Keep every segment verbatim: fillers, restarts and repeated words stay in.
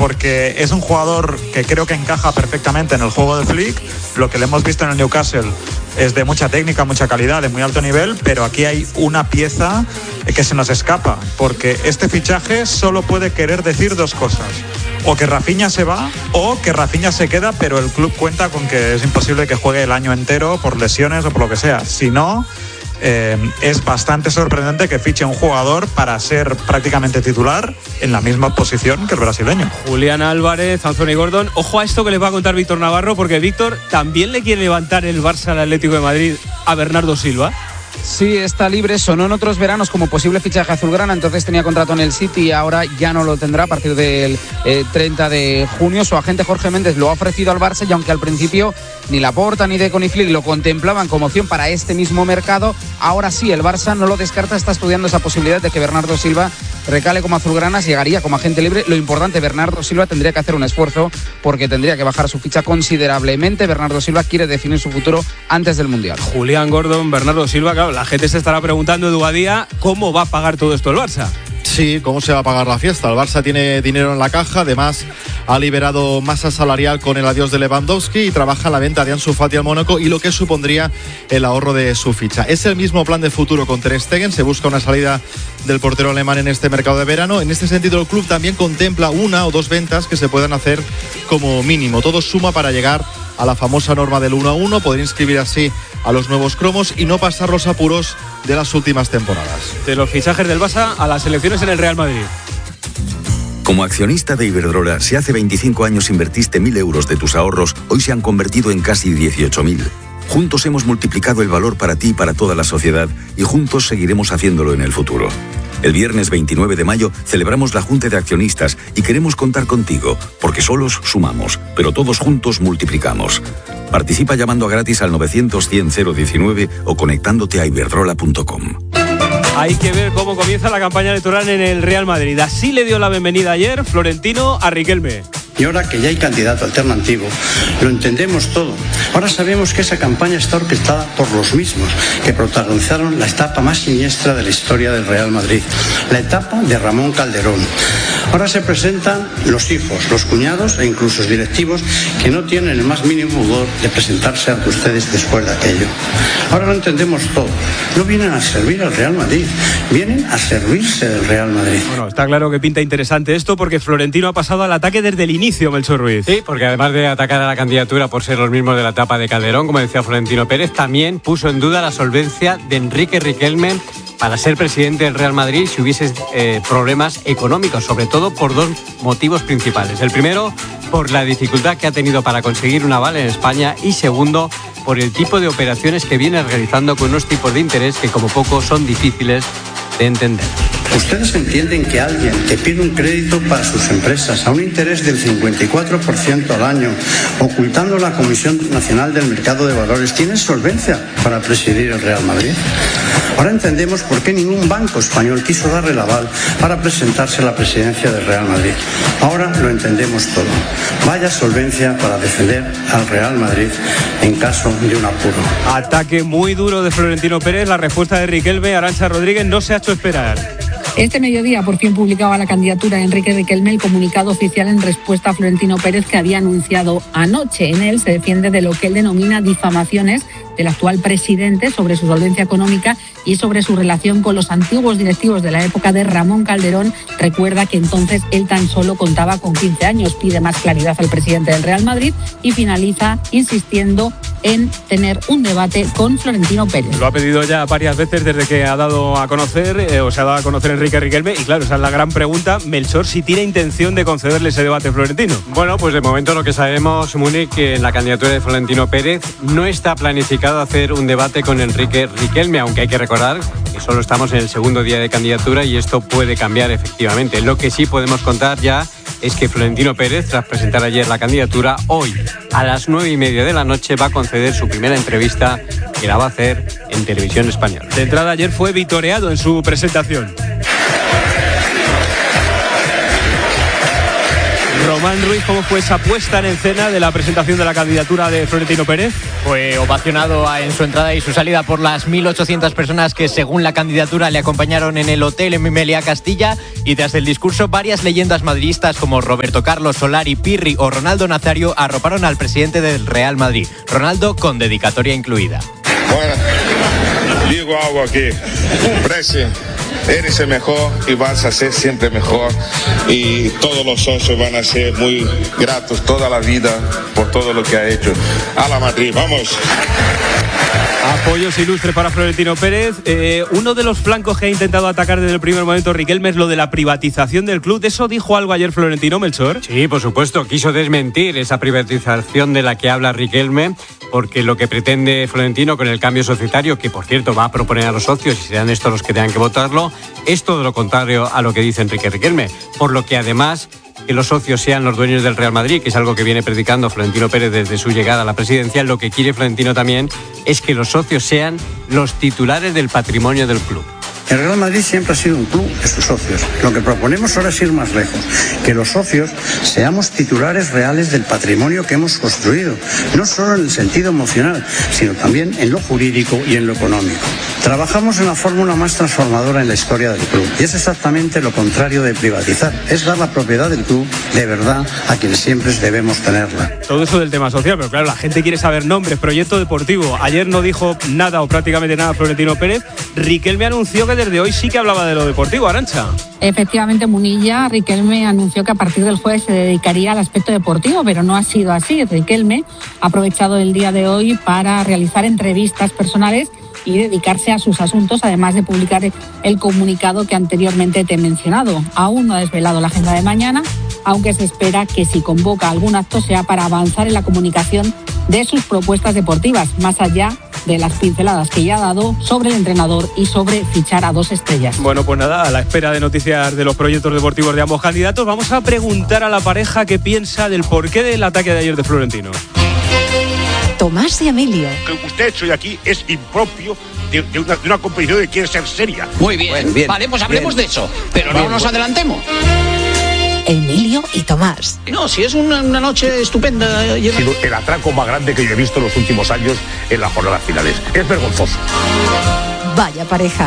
porque es un jugador que creo que encaja perfectamente en el juego de Flick. Lo que le hemos visto en el Newcastle es de mucha técnica, mucha calidad, de muy alto nivel, pero aquí hay una pieza que se nos escapa, porque este fichaje solo puede querer decir dos cosas: o que Rafinha se va o que Rafinha se queda, pero el club cuenta con que es imposible que juegue el año entero por lesiones o por lo que sea. Si no, eh, es bastante sorprendente que fiche un jugador para ser prácticamente titular en la misma posición que el brasileño. Julián Álvarez, Anthony Gordon, ojo a esto que les va a contar Víctor Navarro, porque Víctor también le quiere levantar el Barça al Atlético de Madrid a Bernardo Silva. Sí, está libre, sonó en otros veranos como posible fichaje azulgrana, entonces tenía contrato en el City y ahora ya no lo tendrá a partir del eh, treinta de junio. Su agente Jorge Méndez lo ha ofrecido al Barça y aunque al principio ni Laporta ni Deco ni Flick lo contemplaban como opción para este mismo mercado, ahora sí, el Barça no lo descarta, está estudiando esa posibilidad de que Bernardo Silva recale como azulgranas, llegaría como agente libre. Lo importante, Bernardo Silva tendría que hacer un esfuerzo porque tendría que bajar su ficha considerablemente. Bernardo Silva quiere definir su futuro antes del Mundial. Julián Gordon, Bernardo Silva, claro, la gente se estará preguntando, Edu Badía, ¿cómo va a pagar todo esto el Barça? Sí, ¿cómo se va a pagar la fiesta? El Barça tiene dinero en la caja, además ha liberado masa salarial con el adiós de Lewandowski y trabaja en la venta de Ansu Fati al Mónaco y lo que supondría el ahorro de su ficha. Es el mismo plan de futuro con Ter Stegen, se busca una salida del portero alemán en este mercado de verano. En este sentido, el club también contempla una o dos ventas que se puedan hacer como mínimo. Todo suma para llegar a la famosa norma del uno a uno, poder inscribir así a los nuevos cromos y no pasar los apuros de las últimas temporadas. De los fichajes del Barça a las elecciones en el Real Madrid. Como accionista de Iberdrola, si hace veinticinco años invertiste mil euros de tus ahorros, hoy se han convertido en casi dieciocho mil. Juntos hemos multiplicado el valor para ti y para toda la sociedad y juntos seguiremos haciéndolo en el futuro. El viernes veintinueve de mayo celebramos la Junta de Accionistas y queremos contar contigo, porque solos sumamos, pero todos juntos multiplicamos. Participa llamando a gratis al novecientos cien cero diecinueve o conectándote a iberdrola punto com. Hay que ver cómo comienza la campaña electoral en el Real Madrid. Así le dio la bienvenida ayer Florentino a Riquelme. Y ahora que ya hay candidato alternativo, lo entendemos todo. Ahora sabemos que esa campaña está orquestada por los mismos que protagonizaron la etapa más siniestra de la historia del Real Madrid, la etapa de Ramón Calderón. Ahora se presentan los hijos, los cuñados e incluso los directivos que no tienen el más mínimo pudor de presentarse ante ustedes después de aquello. Ahora lo entendemos todo. No vienen a servir al Real Madrid, vienen a servirse del Real Madrid. Bueno, está claro que pinta interesante esto porque Florentino ha pasado al ataque desde el inicio, Melchor Ruiz. Sí, porque además de atacar a la candidatura por ser los mismos de la etapa de Calderón, como decía Florentino Pérez, también puso en duda la solvencia de Enrique Riquelme para ser presidente del Real Madrid si hubiese eh, problemas económicos, sobre todo por dos motivos principales. El primero, por la dificultad que ha tenido para conseguir un aval en España y segundo, por el tipo de operaciones que viene realizando con unos tipos de interés que como poco son difíciles de entender. ¿Ustedes entienden que alguien que pide un crédito para sus empresas a un interés del cincuenta y cuatro por ciento al año, ocultando la Comisión Nacional del Mercado de Valores, tiene solvencia para presidir el Real Madrid? Ahora entendemos por qué ningún banco español quiso darle el aval para presentarse a la presidencia del Real Madrid. Ahora lo entendemos todo. Vaya solvencia para defender al Real Madrid en caso de un apuro. Ataque muy duro de Florentino Pérez. La respuesta de Riquelme, Arantxa Rodríguez, no se ha hecho esperar. Este mediodía por fin publicaba la candidatura de Enrique Riquelme el comunicado oficial en respuesta a Florentino Pérez que había anunciado anoche. En él se defiende de lo que él denomina difamaciones del actual presidente sobre su solvencia económica y sobre su relación con los antiguos directivos de la época de Ramón Calderón. Recuerda que entonces él tan solo contaba con quince años. Pide más claridad al presidente del Real Madrid y finaliza insistiendo en tener un debate con Florentino Pérez. Lo ha pedido ya varias veces desde que ha dado a conocer, eh, o se ha dado a conocer Enrique Riquelme, y claro, esa es la gran pregunta, Melchor, si tiene intención de concederle ese debate a Florentino. Bueno, pues de momento lo que sabemos, Múnich, que en la candidatura de Florentino Pérez no está planificado hacer un debate con Enrique Riquelme, aunque hay que recordar que solo estamos en el segundo día de candidatura y esto puede cambiar efectivamente. Lo que sí podemos contar ya es que Florentino Pérez, tras presentar ayer la candidatura, hoy a las nueve y media de la noche va a conceder su primera entrevista que la va a hacer en Televisión Española. De entrada ayer fue vitoreado en su presentación. Román Ruiz, ¿cómo fue esa puesta en escena de la presentación de la candidatura de Florentino Pérez? Fue ovacionado en su entrada y su salida por las mil ochocientas personas que, según la candidatura, le acompañaron en el hotel en Meliá Castilla. Y tras el discurso, varias leyendas madridistas como Roberto Carlos, Solari, Pirri o Ronaldo Nazario arroparon al presidente del Real Madrid. Ronaldo con dedicatoria incluida. Bueno, digo algo aquí. Presi, eres el mejor y vas a ser siempre mejor. Y todos los socios van a ser muy gratos toda la vida por todo lo que ha hecho. A la Madrid, vamos. Apoyos ilustres para Florentino Pérez. Eh, uno de los flancos que ha intentado atacar desde el primer momento Riquelme es lo de la privatización del club. ¿De eso dijo algo ayer Florentino, Melchor? Sí, por supuesto. Quiso desmentir esa privatización de la que habla Riquelme, porque lo que pretende Florentino con el cambio societario, que por cierto va a proponer a los socios y serán estos los que tengan que votarlo, es todo lo contrario a lo que dice Enrique Riquelme. Por lo que además que los socios sean los dueños del Real Madrid, que es algo que viene predicando Florentino Pérez desde su llegada a la presidencia, lo que quiere Florentino también es que los socios sean los titulares del patrimonio del club. El Real Madrid siempre ha sido un club de sus socios. Lo que proponemos ahora es ir más lejos, que los socios seamos titulares reales del patrimonio que hemos construido, no solo en el sentido emocional, sino también en lo jurídico y en lo económico. Trabajamos en la fórmula más transformadora en la historia del club, y es exactamente lo contrario de privatizar, es dar la propiedad del club de verdad a quienes siempre debemos tenerla. Todo eso del tema social, pero claro, la gente quiere saber nombres, proyecto deportivo. Ayer no dijo nada o prácticamente nada Florentino Pérez. Riquelme anunció que desde hoy sí que hablaba de lo deportivo, Arantxa. Efectivamente, Munilla, Riquelme anunció que a partir del jueves se dedicaría al aspecto deportivo, pero no ha sido así. Riquelme ha aprovechado el día de hoy para realizar entrevistas personales y dedicarse a sus asuntos, además de publicar el comunicado que anteriormente te he mencionado. Aún no ha desvelado la agenda de mañana, aunque se espera que si convoca algún acto sea para avanzar en la comunicación de sus propuestas deportivas, más allá de las pinceladas que ya ha dado sobre el entrenador y sobre fichar a dos estrellas. Bueno, pues nada, a la espera de noticias de los proyectos deportivos de ambos candidatos, vamos a preguntar a la pareja qué piensa del porqué del ataque de ayer de Florentino. Tomás y Emilio. Que usted hecho hoy aquí es impropio de, de, una, de una competición que quiere ser seria. Muy bien, bueno, bien vale, pues hablemos bien de eso, pero bien, no nos bueno. adelantemos. Emilio y Tomás. No, si es una, una noche estupenda. Ha sido el atraco más grande que yo he visto en los últimos años en las jornadas finales. Es vergonzoso. Vaya pareja.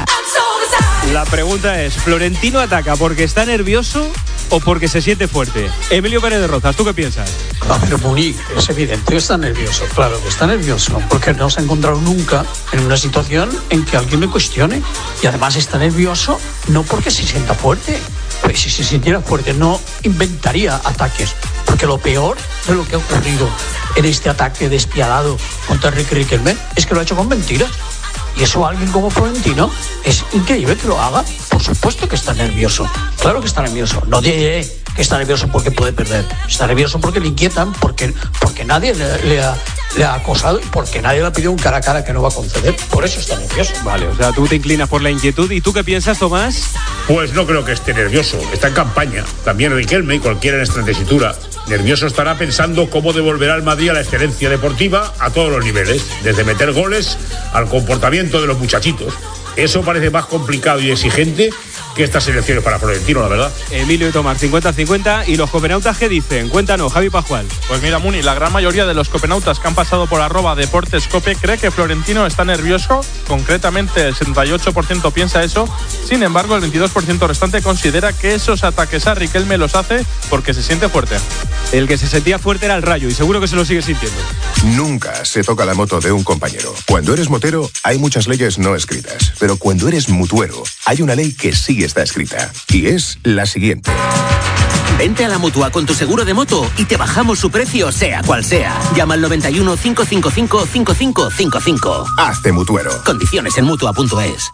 La pregunta es, ¿Florentino ataca porque está nervioso o porque se siente fuerte? Emilio Pérez de Rozas, ¿tú qué piensas? No, pero Munic, es evidente que está nervioso. Claro que está nervioso, porque no se ha encontrado nunca en una situación en que alguien le cuestione. Y además está nervioso no porque se sienta fuerte. Pues si se sintiera fuerte no inventaría ataques, porque lo peor de lo que ha ocurrido en este ataque despiadado contra Enrique Riquelme es que lo ha hecho con mentiras. Y eso alguien como Florentino es increíble que lo haga. Por supuesto que está nervioso. Claro que está nervioso. No diré que está nervioso porque puede perder. Está nervioso porque le inquietan, porque, porque nadie le, le, ha, le ha acosado y porque nadie le ha pedido un cara a cara que no va a conceder. Por eso está nervioso. Vale, o sea, tú te inclinas por la inquietud. ¿Y tú qué piensas, Tomás? Pues no creo que esté nervioso. Está en campaña. También Riquelme y cualquiera en esta tesitura. Nervioso estará pensando cómo devolverá al Madrid a la excelencia deportiva a todos los niveles, desde meter goles al comportamiento de los muchachitos. Eso parece más complicado y exigente que estas elecciones para Florentino, la verdad. Emilio y Tomás, cincuenta cincuenta. ¿Y los copenautas qué dicen? Cuéntanos, Javi Pascual. Pues mira, Muni, la gran mayoría de los copenautas que han pasado por arroba deportescope cree que Florentino está nervioso. Concretamente, el setenta y ocho por ciento piensa eso. Sin embargo, el veintidós por ciento restante considera que esos ataques a Riquelme los hace porque se siente fuerte. El que se sentía fuerte era el Rayo y seguro que se lo sigue sintiendo. Nunca se toca la moto de un compañero. Cuando eres motero, hay muchas leyes no escritas. Pero cuando eres mutuero, hay una ley que sí está escrita. Y es la siguiente. Vente a la Mutua con tu seguro de moto y te bajamos su precio, sea cual sea. Llama al noventa y uno, cinco cinco cinco, cinco cinco cinco cinco. Hazte mutuero. Condiciones en mutua punto es.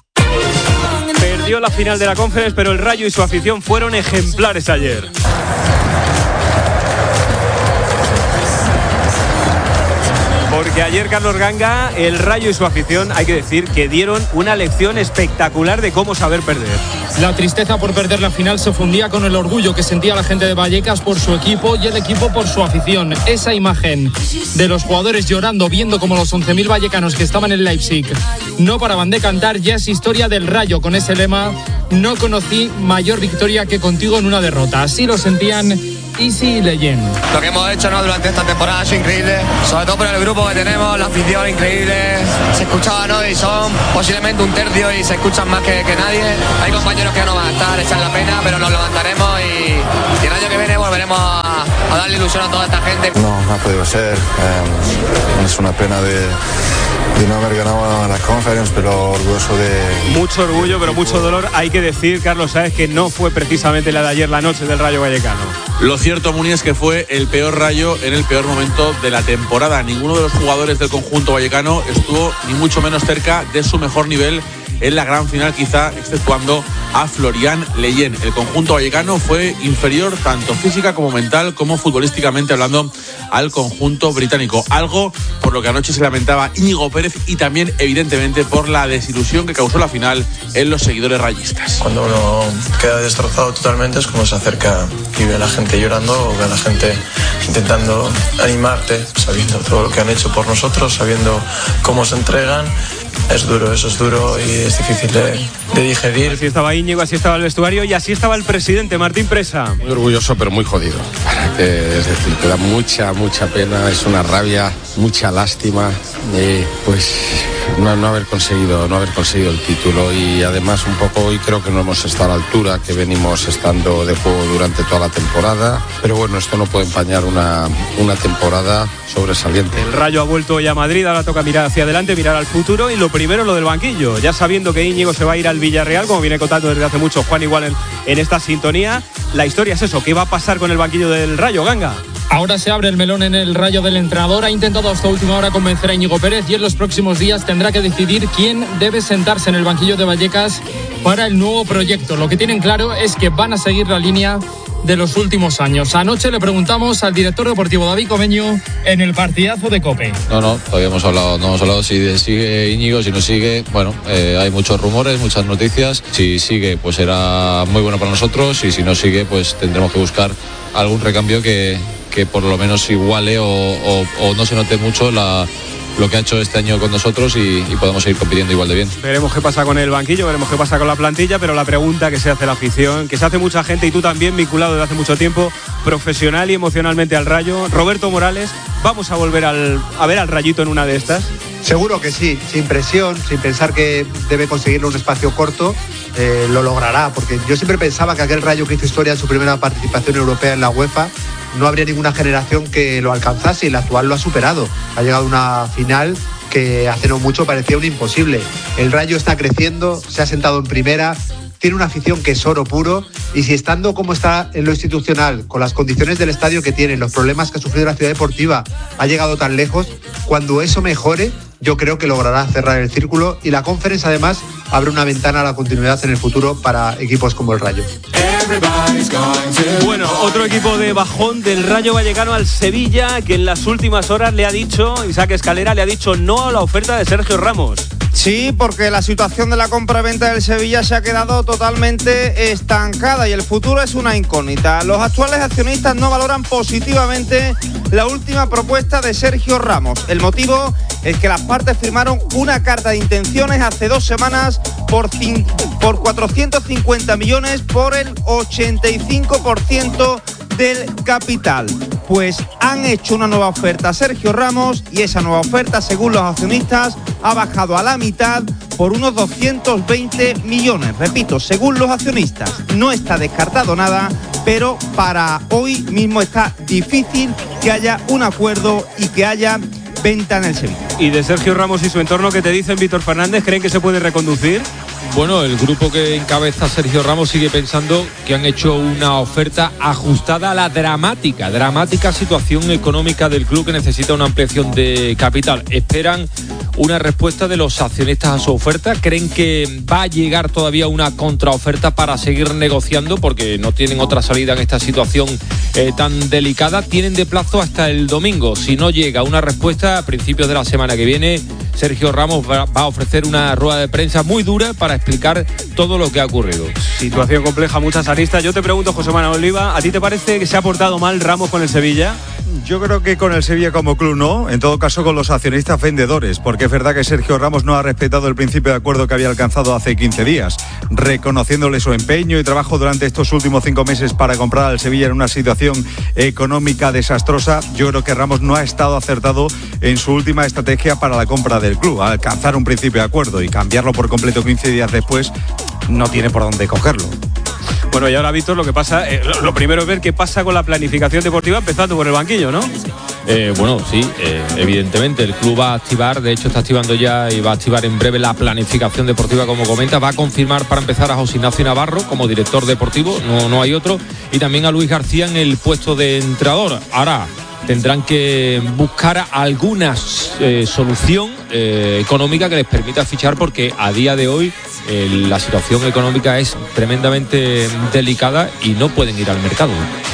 Perdió la final de la Conference, pero el Rayo y su afición fueron ejemplares ayer. Porque ayer, Carlos Ganga, el Rayo y su afición, hay que decir que dieron una lección espectacular de cómo saber perder. La tristeza por perder la final se fundía con el orgullo que sentía la gente de Vallecas por su equipo y el equipo por su afición. Esa imagen de los jugadores llorando viendo como los once mil vallecanos que estaban en Leipzig no paraban de cantar ya es historia del Rayo, con ese lema: no conocí mayor victoria que contigo en una derrota. Así lo sentían Isi Leyen. Lo que hemos hecho, ¿no?, durante esta temporada ha sido increíble, sobre todo por el grupo que tenemos, la afición increíble, se escuchaba, ¿no?, y son posiblemente un tercio y se escuchan más que, que nadie. Hay compañeros que no van a estar, echan la pena, pero nos levantaremos y, y el año que viene volveremos a, a darle ilusión a toda esta gente. No, no ha podido ser, eh, es una pena de... de no haber ganado la Conference, pero orgulloso de... Mucho orgullo, pero mucho dolor. Hay que decir, Carlos Sáez, que no fue precisamente la de ayer la noche del Rayo Vallecano. Lo cierto, Muni, es que fue el peor Rayo en el peor momento de la temporada. Ninguno de los jugadores del conjunto vallecano estuvo ni mucho menos cerca de su mejor nivel en la gran final, quizá exceptuando a Florian Leyen. El conjunto vallecano fue inferior tanto física como mental como futbolísticamente hablando al conjunto británico, algo por lo que anoche se lamentaba Íñigo Pérez y también evidentemente por la desilusión que causó la final en los seguidores rayistas. Cuando uno queda destrozado totalmente es como se acerca y ve a la gente llorando o ve a la gente intentando animarte, sabiendo todo lo que han hecho por nosotros, sabiendo cómo se entregan. Es duro, eso es duro y es difícil de, de digerir. Así estaba Íñigo, así estaba el vestuario y así estaba el presidente, Martín Presa. Muy orgulloso, pero muy jodido. Que, es decir, te da mucha, mucha pena, es una rabia, mucha lástima. Eh, pues no, no haber conseguido, no haber conseguido el título y además un poco hoy creo que no hemos estado a la altura que venimos estando de juego durante toda la temporada. Pero bueno, esto no puede empañar una, una temporada sobresaliente. El Rayo ha vuelto ya a Madrid, ahora toca mirar hacia adelante, mirar al futuro y lo primero lo del banquillo, ya sabiendo que Íñigo se va a ir al Villarreal, como viene contando desde hace mucho Juan igual en, en esta sintonía. La historia es eso, ¿qué va a pasar con el banquillo del Rayo, Ganga? Ahora se abre el melón en el Rayo del entrenador. Ha intentado hasta última hora convencer a Íñigo Pérez y en los próximos días tendrá que decidir quién debe sentarse en el banquillo de Vallecas para el nuevo proyecto. Lo que tienen claro es que van a seguir la línea de los últimos años. Anoche le preguntamos al director deportivo David Comeño en el partidazo de COPE. No, no, todavía hemos hablado, no hemos hablado si sigue Íñigo, si no sigue, bueno, eh, hay muchos rumores, muchas noticias. Si sigue, pues será muy bueno para nosotros y si no sigue, pues tendremos que buscar algún recambio que, que por lo menos iguale o, o, o no se note mucho la lo que ha hecho este año con nosotros y, y podemos seguir compitiendo igual de bien. Veremos qué pasa con el banquillo, veremos qué pasa con la plantilla, pero la pregunta que se hace la afición, que se hace mucha gente y tú también vinculado desde hace mucho tiempo, profesional y emocionalmente al Rayo. Roberto Morales, ¿vamos a volver al, a ver al Rayito en una de estas? Seguro que sí, sin presión, sin pensar que debe conseguirlo un espacio corto, eh, lo logrará, porque yo siempre pensaba que aquel Rayo que hizo historia en su primera participación europea en la UEFA, no habría ninguna generación que lo alcanzase y el actual lo ha superado. Ha llegado a una final que hace no mucho parecía un imposible. El Rayo está creciendo, se ha sentado en primera, tiene una afición que es oro puro y si estando como está en lo institucional, con las condiciones del estadio que tiene, los problemas que ha sufrido la ciudad deportiva, ha llegado tan lejos, cuando eso mejore, yo creo que logrará cerrar el círculo y la Conference además abre una ventana a la continuidad en el futuro para equipos como el Rayo. Bueno, otro equipo de bajón del Rayo Vallecano al Sevilla, que en las últimas horas le ha dicho, Isaac Escalera, le ha dicho no a la oferta de Sergio Ramos. Sí, porque la situación de la compra-venta del Sevilla se ha quedado totalmente estancada y el futuro es una incógnita. Los actuales accionistas no valoran positivamente la última propuesta de Sergio Ramos. El motivo es que las partes firmaron una carta de intenciones hace dos semanas por, por cuatrocientos cincuenta millones por el ochenta y cinco por ciento del capital. Pues han hecho una nueva oferta a Sergio Ramos y esa nueva oferta, según los accionistas, ha bajado a la mitad por unos doscientos veinte millones. Repito, según los accionistas, no está descartado nada, pero para hoy mismo está difícil que haya un acuerdo y que haya venta en el Sevilla. ¿Y de Sergio Ramos y su entorno qué te dicen, Víctor Fernández? ¿Creen que se puede reconducir? Bueno, el grupo que encabeza Sergio Ramos sigue pensando que han hecho una oferta ajustada a la dramática, dramática situación económica del club que necesita una ampliación de capital. Esperan una respuesta de los accionistas a su oferta. Creen que va a llegar todavía una contraoferta para seguir negociando porque no tienen otra salida en esta situación eh, tan delicada. Tienen de plazo hasta el domingo. Si no llega una respuesta a principios de la semana que viene, Sergio Ramos va a ofrecer una rueda de prensa muy dura para explicar todo lo que ha ocurrido. Situación compleja, muchas aristas. Yo te pregunto, José Manuel Oliva, ¿a ti te parece que se ha portado mal Ramos con el Sevilla? Yo creo que con el Sevilla como club no, en todo caso con los accionistas vendedores, porque es verdad que Sergio Ramos no ha respetado el principio de acuerdo que había alcanzado hace quince días, reconociéndole su empeño y trabajo durante estos últimos cinco meses para comprar al Sevilla en una situación económica desastrosa. Yo creo que Ramos no ha estado acertado en su última estrategia para la compra del club, alcanzar un principio de acuerdo y cambiarlo por completo quince días después, no tiene por dónde cogerlo. Bueno, y ahora, Víctor, lo que pasa, eh, lo, lo primero es ver qué pasa con la planificación deportiva, empezando por el banquillo, ¿no? Eh, bueno, sí, eh, evidentemente el club va a activar, de hecho está activando ya y va a activar en breve la planificación deportiva, como comenta. Va a confirmar para empezar a José Ignacio Navarro como director deportivo, no, no hay otro, y también a Luis García en el puesto de entrenador. Ahora tendrán que buscar alguna eh, solución eh, económica que les permita fichar, porque a día de hoy eh, la situación económica es tremendamente delicada y no pueden ir al mercado.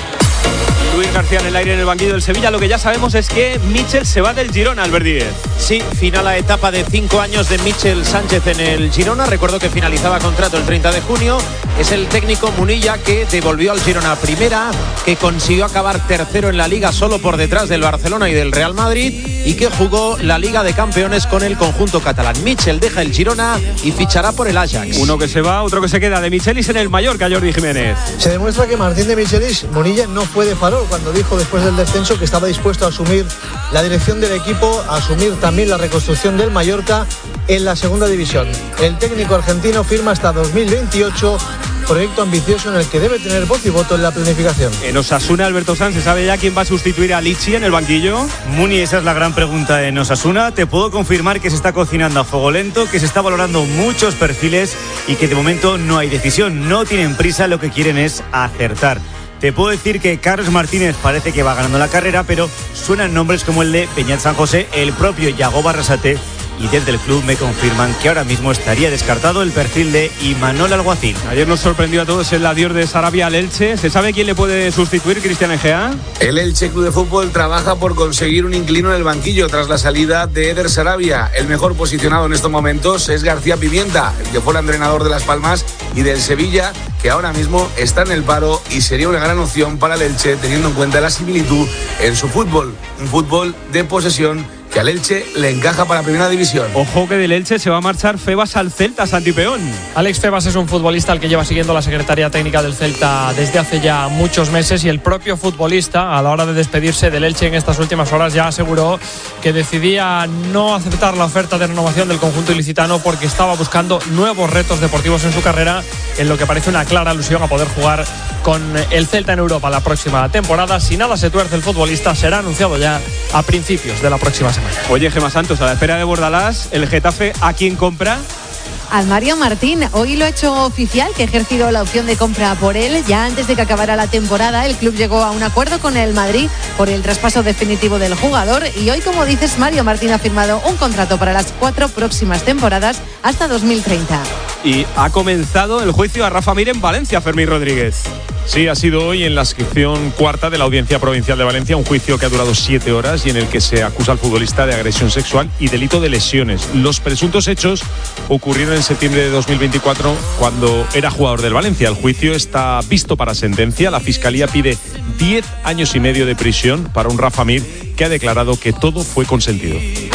Luis García en el aire en el banquillo del Sevilla. Lo que ya sabemos es que Michel se va del Girona, Albert Díez. Sí, final la etapa de cinco años de Michel Sánchez en el Girona. Recuerdo que finalizaba contrato el treinta de junio. Es el técnico Munilla que devolvió al Girona a primera, que consiguió acabar tercero en la Liga solo por detrás del Barcelona y del Real Madrid, y que jugó la Liga de Campeones con el conjunto catalán. Michel deja el Girona y fichará por el Ajax. Uno que se va, otro que se queda. De Michelis en el Mallorca, Jordi Jiménez. Se demuestra que Martín de Michelis, Munilla no fue de farol cuando dijo después del descenso que estaba dispuesto a asumir la dirección del equipo, a asumir también la reconstrucción del Mallorca en la segunda división. El técnico argentino firma hasta dos mil veintiocho, proyecto ambicioso en el que debe tener voz y voto en la planificación. En Osasuna, Alberto Sanz, ¿se sabe ya quién va a sustituir a Lichi en el banquillo? Muni, esa es la gran pregunta en Osasuna. Te puedo confirmar que se está cocinando a fuego lento, que se está valorando muchos perfiles y que de momento no hay decisión. No tienen prisa, lo que quieren es acertar. Te puedo decir que Carlos Martínez parece que va ganando la carrera, pero suenan nombres como el de Peñat San José, el propio Yago Barrasate, y desde el club me confirman que ahora mismo estaría descartado el perfil de Imanol Alguacil. Ayer nos sorprendió a todos el adiós de Sarabia al Elche. ¿Se sabe quién le puede sustituir, Cristian Egea? El Elche Club de Fútbol trabaja por conseguir un inquilino en el banquillo tras la salida de Eder Sarabia. El mejor posicionado en estos momentos es García Pimienta, el que fue el entrenador de Las Palmas y del Sevilla, que ahora mismo está en el paro y sería una gran opción para el Elche, teniendo en cuenta la similitud en su fútbol, un fútbol de posesión que al Elche le encaja para la primera división. Ojo que del Elche se va a marchar Febas al Celta, Santi Peón. Alex Febas es un futbolista al que lleva siguiendo la Secretaría Técnica del Celta desde hace ya muchos meses, y el propio futbolista, a la hora de despedirse del Elche en estas últimas horas, ya aseguró que decidía no aceptar la oferta de renovación del conjunto ilicitano porque estaba buscando nuevos retos deportivos en su carrera, en lo que parece una clara alusión a poder jugar con el Celta en Europa la próxima temporada. Si nada se tuerce, el futbolista será anunciado ya a principios de la próxima semana. Oye, Gemma Santos, a la espera de Bordalás, ¿el Getafe a quién compra? Al Mario Martín. Hoy lo ha hecho oficial, que ha ejercido la opción de compra por él. Ya antes de que acabara la temporada, el club llegó a un acuerdo con el Madrid por el traspaso definitivo del jugador, y hoy, como dices, Mario Martín ha firmado un contrato para las cuatro próximas temporadas hasta dos mil treinta. Y ha comenzado el juicio a Rafa Mir en Valencia, Fermín Rodríguez. Sí, ha sido hoy en la sección cuarta de la Audiencia Provincial de Valencia, un juicio que ha durado siete horas y en el que se acusa al futbolista de agresión sexual y delito de lesiones. Los presuntos hechos ocurrieron en septiembre de dos mil veinticuatro, cuando era jugador del Valencia. El juicio está visto para sentencia. La Fiscalía pide diez años y medio de prisión para un Rafa Mir que ha declarado que todo fue consentido.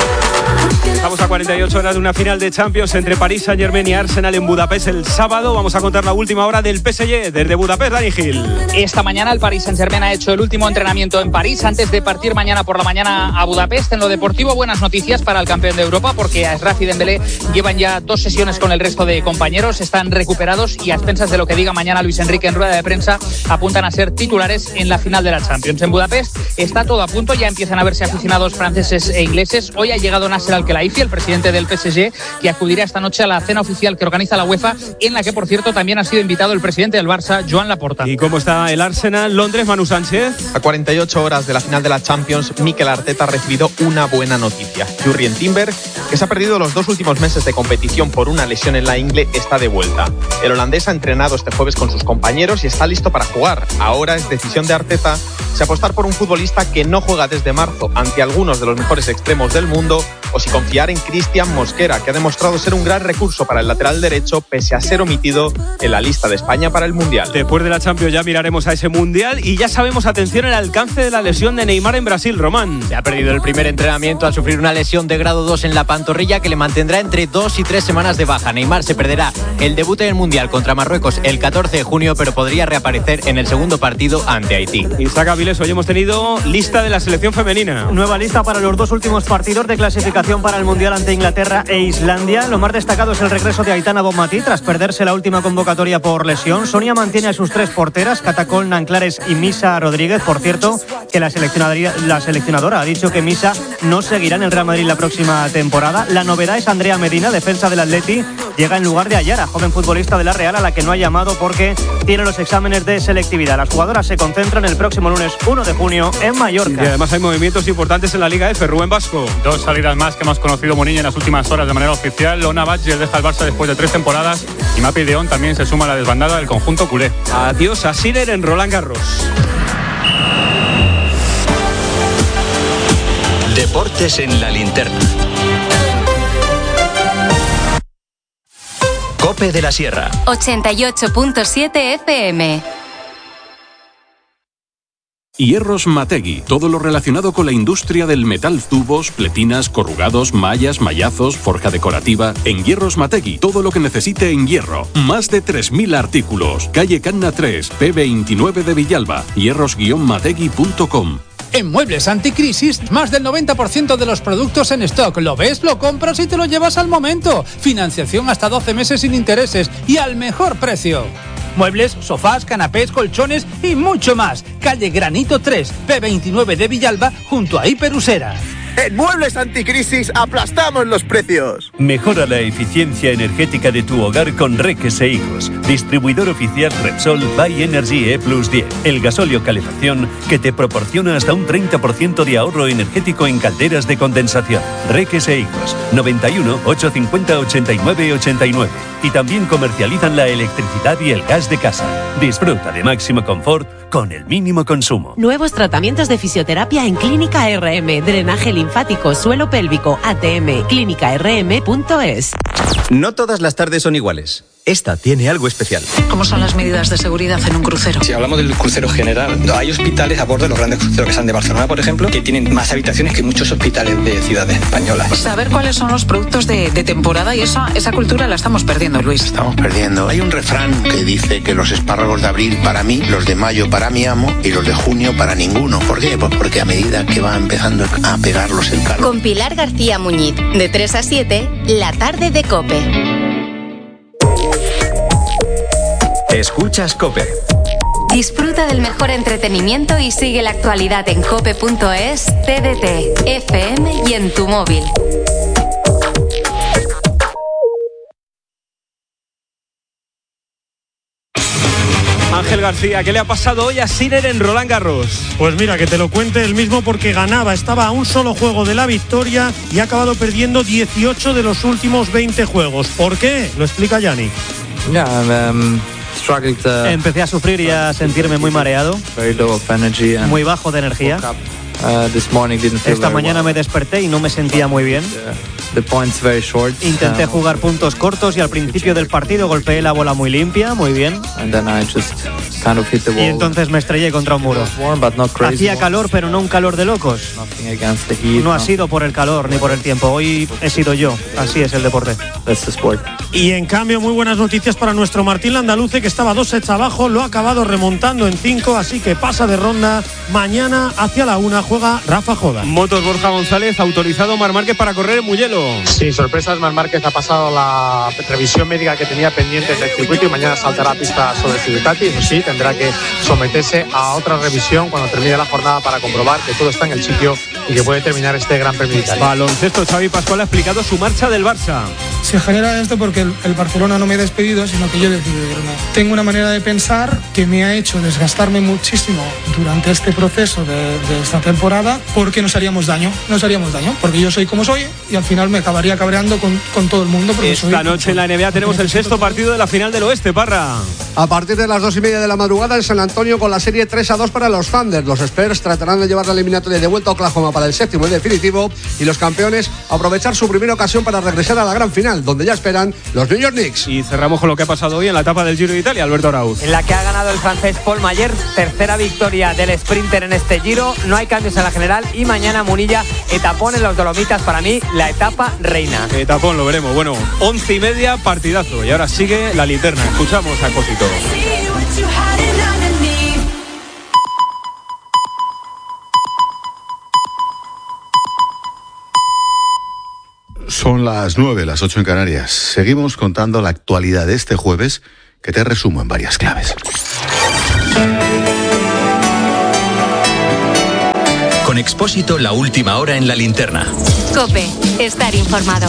Estamos a cuarenta y ocho horas de una final de Champions entre París Saint-Germain y Arsenal en Budapest el sábado. Vamos a contar la última hora del P S G desde Budapest, Dani Gil. Esta mañana el Paris Saint-Germain ha hecho el último entrenamiento en París antes de partir mañana por la mañana a Budapest. En lo deportivo, buenas noticias para el campeón de Europa, porque a Achraf y Dembélé llevan ya dos sesiones con el resto de compañeros, están recuperados y a expensas de lo que diga mañana Luis Enrique en rueda de prensa, apuntan a ser titulares en la final de la Champions. En Budapest está todo a punto, ya empiezan a verse aficionados franceses e ingleses. Hoy ha llegado Nasser Al-Khelaifi, el presidente del P S G, que acudirá esta noche a la cena oficial que organiza la UEFA, en la que, por cierto, también ha sido invitado el presidente del Barça, Joan Laporta. ¿Y cómo está el Arsenal? Londres, Manu Sánchez. A cuarenta y ocho horas de la final de la Champions, Mikel Arteta ha recibido una buena noticia. Jurrien Timber, que se ha perdido los dos últimos meses de competición por una lesión en la ingle, está de vuelta. El holandés ha entrenado este jueves con sus compañeros y está listo para jugar. Ahora es decisión de Arteta si apostar por un futbolista que no juega desde marzo ante algunos de los mejores extremos del mundo, o si confiar en Cristian Mosquera, que ha demostrado ser un gran recurso para el lateral derecho pese a ser omitido en la lista de España para el Mundial. Después de la Champions ya miraremos a ese Mundial y ya sabemos, atención, el alcance de la lesión de Neymar en Brasil. Román. Se ha perdido el primer entrenamiento al sufrir una lesión de grado dos en la pantorrilla que le mantendrá entre dos y tres semanas de baja. Neymar se perderá el debut en el Mundial contra Marruecos el catorce de junio, pero podría reaparecer en el segundo partido ante Haití. Isaac Avilés, hoy hemos tenido lista de la selección femenina. Nueva lista para los dos últimos partidos de clasificación para el Mundial ante Inglaterra e Islandia. Lo más destacado es el regreso de Aitana Bonmatí tras perderse la última convocatoria por lesión. Sonia mantiene a sus tres porteras, Catacol, Nanclares y Misa Rodríguez. Por cierto, que la seleccionadora, la seleccionadora ha dicho que Misa no seguirá en el Real Madrid la próxima temporada. La novedad es Andrea Medina, defensa del Atleti, llega en lugar de Ayara, joven futbolista de la Real, a la que no ha llamado porque tiene los exámenes de selectividad. Las jugadoras se concentran el próximo lunes uno de junio en Mallorca. Y además hay movimientos importantes en la Liga F. Rubén Vasco. Dos salidas más que hemos conocido Munilla en las últimas horas de manera oficial. Lona Batlle deja el Barça después de tres temporadas y Mapi Deón también se suma a la desbandada del conjunto culé. Adiós a Sinner en Roland Garros. Deportes en la linterna. Cope de la Sierra. ochenta y ocho punto siete F M. Hierros Mategui, todo lo relacionado con la industria del metal, tubos, pletinas, corrugados, mallas, mallazos, forja decorativa. En Hierros Mategui, todo lo que necesite en hierro. Más de tres mil artículos. Calle Canna tres, P veintinueve de Villalba. hierros guion mategui punto com. En Muebles Anticrisis, más del noventa por ciento de los productos en stock. ¿Lo ves? Lo compras y te lo llevas al momento. Financiación hasta doce meses sin intereses y al mejor precio. Muebles, sofás, canapés, colchones y mucho más. Calle Granito tres, P veintinueve de Villalba, junto a Hiperusera. En Muebles Anticrisis aplastamos los precios. Mejora la eficiencia energética de tu hogar con Reques e Hijos. Distribuidor oficial Repsol by Energy E plus diez. El gasóleo calefacción que te proporciona hasta un treinta por ciento de ahorro energético en calderas de condensación. Reques e Hijos. noventa y uno, ochocientos cincuenta, ochenta y nueve, ochenta y nueve. Y también comercializan la electricidad y el gas de casa. Disfruta de máximo confort con el mínimo consumo. Nuevos tratamientos de fisioterapia en Clínica R M. Drenaje linfático, suelo pélvico, A T M. clínica r m punto es. No todas las tardes son iguales. Esta tiene algo especial. ¿Cómo son las medidas de seguridad en un crucero? Si hablamos del crucero general, hay hospitales a bordo de los grandes cruceros que están de Barcelona, por ejemplo, que tienen más habitaciones que muchos hospitales de ciudades españolas. Saber cuáles son los productos de, de temporada y esa, esa cultura la estamos perdiendo, Luis. Estamos perdiendo. Hay un refrán que dice que los espárragos de abril para mí, los de mayo para mi amo y los de junio para ninguno. ¿Por qué? Pues porque a medida que va empezando a pegarlos el calor. Con Pilar García Muñiz, de tres a siete, la tarde de COPE. Escuchas COPE. Disfruta del mejor entretenimiento y sigue la actualidad en cope punto es, T D T, F M y en tu móvil. Ángel García, ¿qué le ha pasado hoy a Sinner en Roland Garros? Pues mira, que te lo cuente él mismo porque ganaba, estaba a un solo juego de la victoria y ha acabado perdiendo dieciocho de los últimos veinte juegos. ¿Por qué? Lo explica Yannick. Yeah, um... Empecé a sufrir y a sentirme muy mareado, muy bajo de energía. Esta mañana me desperté y no me sentía muy bien. Intenté jugar puntos cortos y al principio del partido golpeé la bola muy limpia, muy bien. Y entonces me estrellé contra un muro. Hacía calor, pero no un calor de locos. No ha sido por el calor ni por el tiempo. Hoy he sido yo. Así es el deporte. Y en cambio, muy buenas noticias para nuestro Martín Landaluce, que estaba dos sets abajo, lo ha acabado remontando en cinco, así que pasa de ronda. Mañana hacia la una juega Rafa Joda. Motos Borja González, autorizado Marc Márquez para correr en Mugello. Sí, sorpresas, Marc Márquez ha pasado la revisión médica que tenía pendiente del circuito y mañana saltará a pista sobre Ciudadati. Eso sí, tendrá que someterse a otra revisión cuando termine la jornada para comprobar que todo está en el sitio y que puede terminar este Gran Premio de Italia. Baloncesto, Xavi Pascual ha explicado su marcha del Barça. Se genera esto porque el, el Barcelona no me ha despedido, sino que yo he decidido irme. Tengo una manera de pensar que me ha hecho desgastarme muchísimo durante este proceso de, de esta temporada porque nos haríamos daño, nos haríamos daño, porque yo soy como soy y al final me acabaría cabreando con, con todo el mundo. Esta soy, noche en la N B A tenemos el sexto partido de la final del oeste, Parra. A partir de las dos y media de la madrugada en San Antonio con la serie tres a dos para los Thunder. Los Spurs tratarán de llevar la eliminatoria de vuelta a Oklahoma para el séptimo y definitivo, y los campeones aprovechar su primera ocasión para regresar a la gran final, donde ya esperan los New York Knicks. Y cerramos con lo que ha pasado hoy en la etapa del Giro de Italia, Alberto Arauz. En la que ha ganado el francés Paul Mayer, tercera victoria del sprinter en este Giro. No hay cambios en la general y mañana Munilla, etapón en los Dolomitas, para mí la etapa reina. Etapón, lo veremos. Bueno, once y media, partidazo. Y ahora sigue la linterna. Escuchamos a Cosito. Son las nueve, las ocho en Canarias. Seguimos contando la actualidad de este jueves, que te resumo en varias claves. Con Expósito, la última hora en la linterna. COPE, estar informado.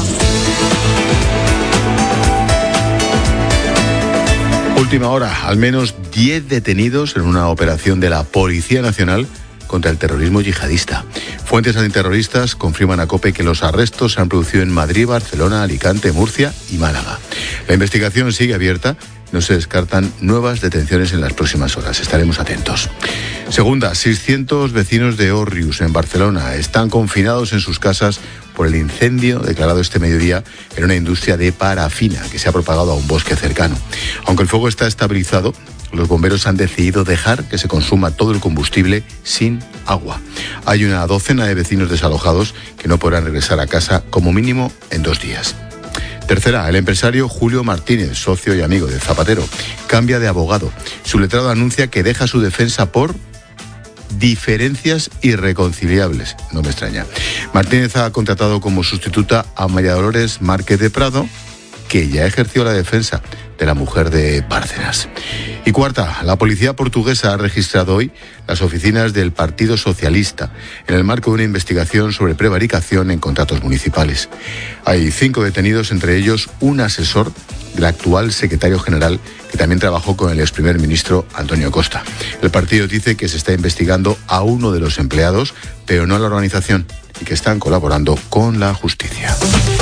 Última hora, al menos diez detenidos en una operación de la Policía Nacional contra el terrorismo yihadista. Fuentes antiterroristas confirman a COPE que los arrestos se han producido en Madrid, Barcelona, Alicante, Murcia y Málaga. La investigación sigue abierta. No se descartan nuevas detenciones en las próximas horas. Estaremos atentos. Segunda, seiscientos vecinos de Òrrius, en Barcelona, están confinados en sus casas por el incendio declarado este mediodía en una industria de parafina que se ha propagado a un bosque cercano. Aunque el fuego está estabilizado, los bomberos han decidido dejar que se consuma todo el combustible sin agua. Hay una docena de vecinos desalojados que no podrán regresar a casa como mínimo en dos días. Tercera, el empresario Julio Martínez, socio y amigo de Zapatero, cambia de abogado. Su letrado anuncia que deja su defensa por diferencias irreconciliables. No me extraña. Martínez ha contratado como sustituta a María Dolores Márquez de Prado, que ya ejerció la defensa de la mujer de Bárcenas. Y cuarta, la policía portuguesa ha registrado hoy las oficinas del Partido Socialista en el marco de una investigación sobre prevaricación en contratos municipales. Hay cinco detenidos, entre ellos un asesor del actual secretario general que también trabajó con el ex primer ministro Antonio Costa. El partido dice que se está investigando a uno de los empleados, pero no a la organización, y que están colaborando con la justicia.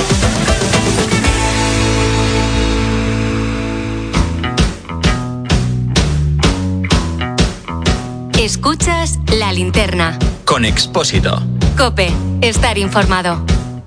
Escuchas La Linterna. Con Expósito. COPE, estar informado.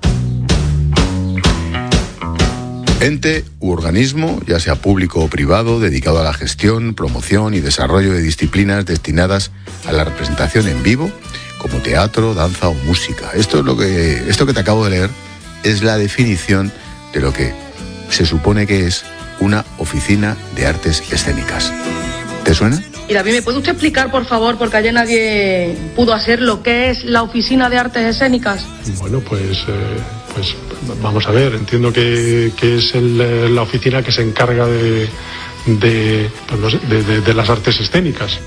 Ente u organismo, ya sea público o privado, dedicado a la gestión, promoción y desarrollo de disciplinas destinadas a la representación en vivo, como teatro, danza o música. Esto es lo que, esto que te acabo de leer es la definición de lo que se supone que es una oficina de artes escénicas. ¿Te suena? Y David, ¿me puede usted explicar, por favor, porque ayer nadie pudo hacer lo que es la Oficina de Artes Escénicas? Bueno, pues, eh, pues vamos a ver, entiendo que, que es el, la oficina que se encarga de, de, pues no sé, de, de, de las artes escénicas.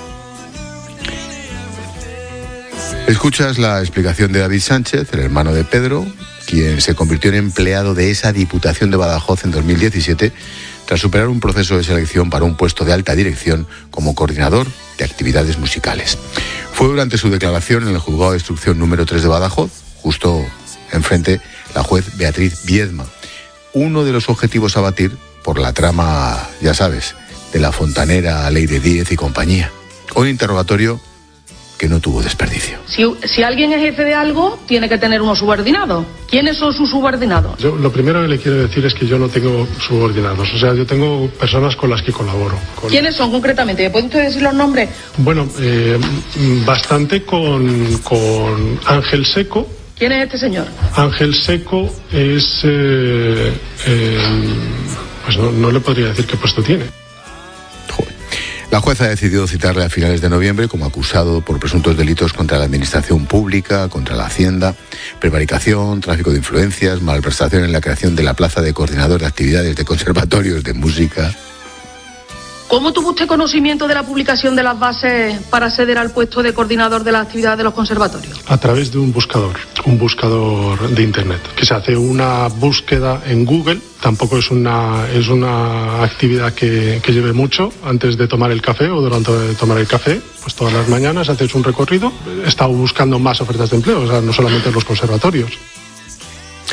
Escuchas la explicación de David Sánchez, el hermano de Pedro, quien se convirtió en empleado de esa Diputación de Badajoz en dos mil diecisiete, tras superar un proceso de selección para un puesto de alta dirección como coordinador de actividades musicales. Fue durante su declaración en el Juzgado de Instrucción número tres de Badajoz, justo enfrente la juez Beatriz Viedma, uno de los objetivos a batir por la trama, ya sabes, de la fontanera Ley de Díez y compañía. Un interrogatorio que no tuvo desperdicio. Si, si alguien es jefe de algo, tiene que tener unos subordinados. ¿Quiénes son sus subordinados? Yo lo primero que le quiero decir es que yo no tengo subordinados. O sea, yo tengo personas con las que colaboro. Con... ¿Quiénes son concretamente? ¿Me puede usted decir los nombres? Bueno, eh, bastante con, con Ángel Seco. ¿Quién es este señor? Ángel Seco es... Eh, eh, pues no, no le podría decir qué puesto tiene. La jueza ha decidido citarle a finales de noviembre como acusado por presuntos delitos contra la administración pública, contra la hacienda, prevaricación, tráfico de influencias, malversación en la creación de la plaza de coordinador de actividades de conservatorios de música. ¿Cómo tuvo usted conocimiento de la publicación de las bases para acceder al puesto de coordinador de las actividades de los conservatorios? A través de un buscador, un buscador de internet, que se hace una búsqueda en Google. Tampoco es una es una actividad que, que lleve mucho antes de tomar el café o durante de tomar el café. Pues todas las mañanas haces un recorrido. He estado buscando más ofertas de empleo, o sea, no solamente en los conservatorios.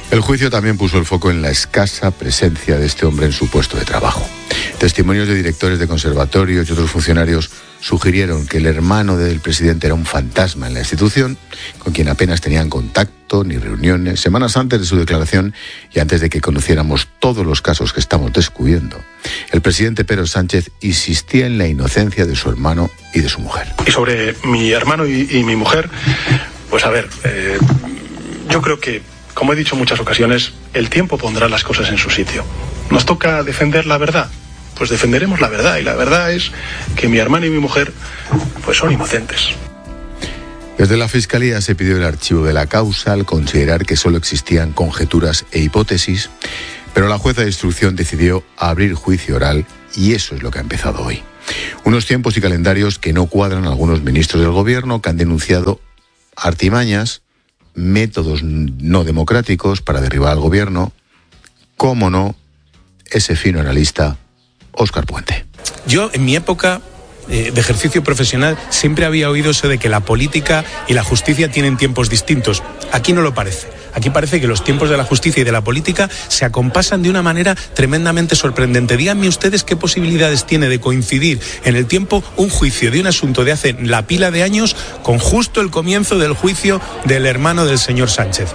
El juicio también puso el foco en la escasa presencia de este hombre en su puesto de trabajo. Testimonios de directores de conservatorios y otros funcionarios sugirieron que el hermano del presidente era un fantasma en la institución, con quien apenas tenían contacto ni reuniones, semanas antes de su declaración y antes de que conociéramos todos los casos que estamos descubriendo. El presidente Pedro Sánchez insistía en la inocencia de su hermano y de su mujer. Y sobre mi hermano y, y mi mujer, pues a ver, eh, yo creo que, como he dicho en muchas ocasiones, el tiempo pondrá las cosas en su sitio. Nos toca defender la verdad. Pues defenderemos la verdad, y la verdad es que mi hermano y mi mujer pues son inocentes. Desde la Fiscalía se pidió el archivo de la causa al considerar que solo existían conjeturas e hipótesis, pero la jueza de instrucción decidió abrir juicio oral y eso es lo que ha empezado hoy. Unos tiempos y calendarios que no cuadran a algunos ministros del gobierno que han denunciado artimañas, métodos no democráticos para derribar al gobierno, cómo no, ese fino analista Óscar Puente. Yo, en mi época eh, de ejercicio profesional, siempre había oído eso de que la política y la justicia tienen tiempos distintos. Aquí no lo parece. Aquí parece que los tiempos de la justicia y de la política se acompasan de una manera tremendamente sorprendente. Díganme ustedes qué posibilidades tiene de coincidir en el tiempo un juicio de un asunto de hace la pila de años con justo el comienzo del juicio del hermano del señor Sánchez.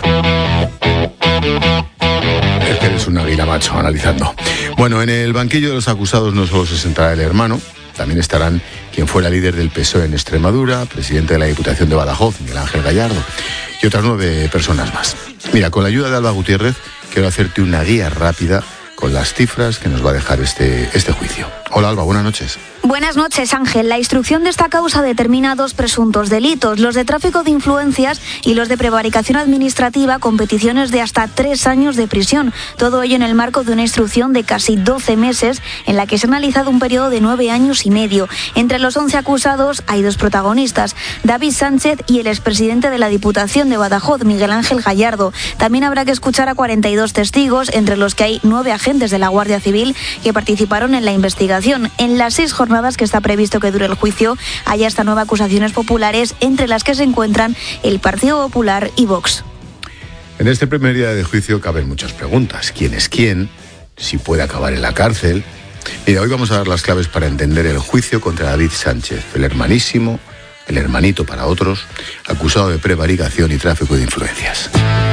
Es que eres un águila, macho, analizando. Bueno, en el banquillo de los acusados no solo se sentará el hermano, también estarán quien fuera líder del P S O E en Extremadura, presidente de la Diputación de Badajoz, Miguel Ángel Gallardo, y otras nueve personas más. Mira, con la ayuda de Alba Gutiérrez, quiero hacerte una guía rápida con las cifras que nos va a dejar este, este juicio. Hola, Alba, buenas noches. Buenas noches, Ángel. La instrucción de esta causa determina dos presuntos delitos, los de tráfico de influencias y los de prevaricación administrativa con peticiones de hasta tres años de prisión. Todo ello en el marco de una instrucción de casi doce meses en la que se ha analizado un periodo de nueve años y medio. Entre los once acusados hay dos protagonistas, David Sánchez y el expresidente de la Diputación de Badajoz, Miguel Ángel Gallardo. También habrá que escuchar a cuarenta y dos testigos, entre los que hay nueve agentes de la Guardia Civil que participaron en la investigación. En las seis jornadas que está previsto que dure el juicio, hay hasta nueve acusaciones populares, entre las que se encuentran el Partido Popular y Vox. En este primer día de juicio caben muchas preguntas. ¿Quién es quién? ¿Si puede acabar en la cárcel? Mira, hoy vamos a dar las claves para entender el juicio contra David Sánchez, el hermanísimo, el hermanito para otros, acusado de prevaricación y tráfico de influencias.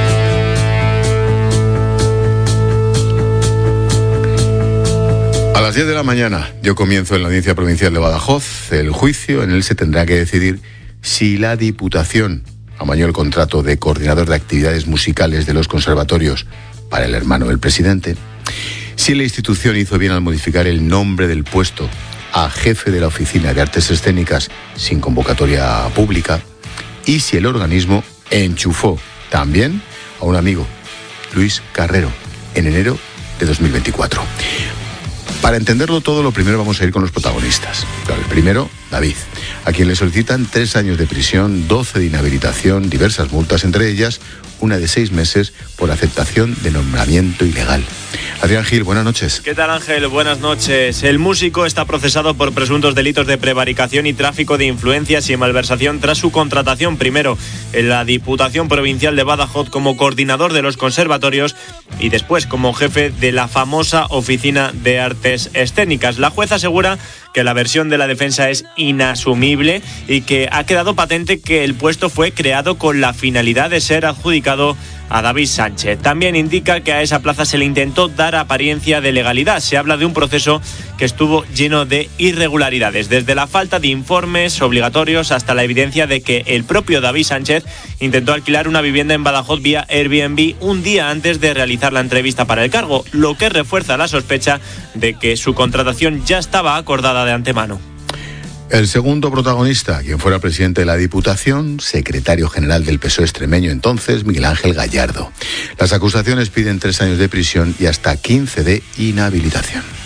A las diez de la mañana yo comienzo en la Audiencia Provincial de Badajoz el juicio. En él se tendrá que decidir si la Diputación amañó el contrato de coordinador de actividades musicales de los conservatorios para el hermano del presidente, si la institución hizo bien al modificar el nombre del puesto a jefe de la Oficina de Artes Escénicas sin convocatoria pública y si el organismo enchufó también a un amigo, Luis Carrero, en enero de dos mil veinticuatro. Para entenderlo todo, lo primero vamos a ir con los protagonistas. Claro, el primero, David, a quien le solicitan tres años de prisión, doce de inhabilitación, diversas multas, entre ellas una de seis meses por aceptación de nombramiento ilegal. Adrián Gil, buenas noches. ¿Qué tal, Ángel? Buenas noches. El músico está procesado por presuntos delitos de prevaricación y tráfico de influencias y malversación tras su contratación primero en la Diputación Provincial de Badajoz como coordinador de los conservatorios y después como jefe de la famosa Oficina de Artes Escénicas. La jueza asegura que la versión de la defensa es inasumible y que ha quedado patente que el puesto fue creado con la finalidad de ser adjudicado a David Sánchez. También indica que a esa plaza se le intentó dar apariencia de legalidad. Se habla de un proceso que estuvo lleno de irregularidades, desde la falta de informes obligatorios hasta la evidencia de que el propio David Sánchez intentó alquilar una vivienda en Badajoz vía Airbnb un día antes de realizar la entrevista para el cargo, lo que refuerza la sospecha de que su contratación ya estaba acordada de antemano. El segundo protagonista, quien fuera presidente de la Diputación, secretario general del P S O E extremeño entonces, Miguel Ángel Gallardo. Las acusaciones piden tres años de prisión y hasta quince de inhabilitación.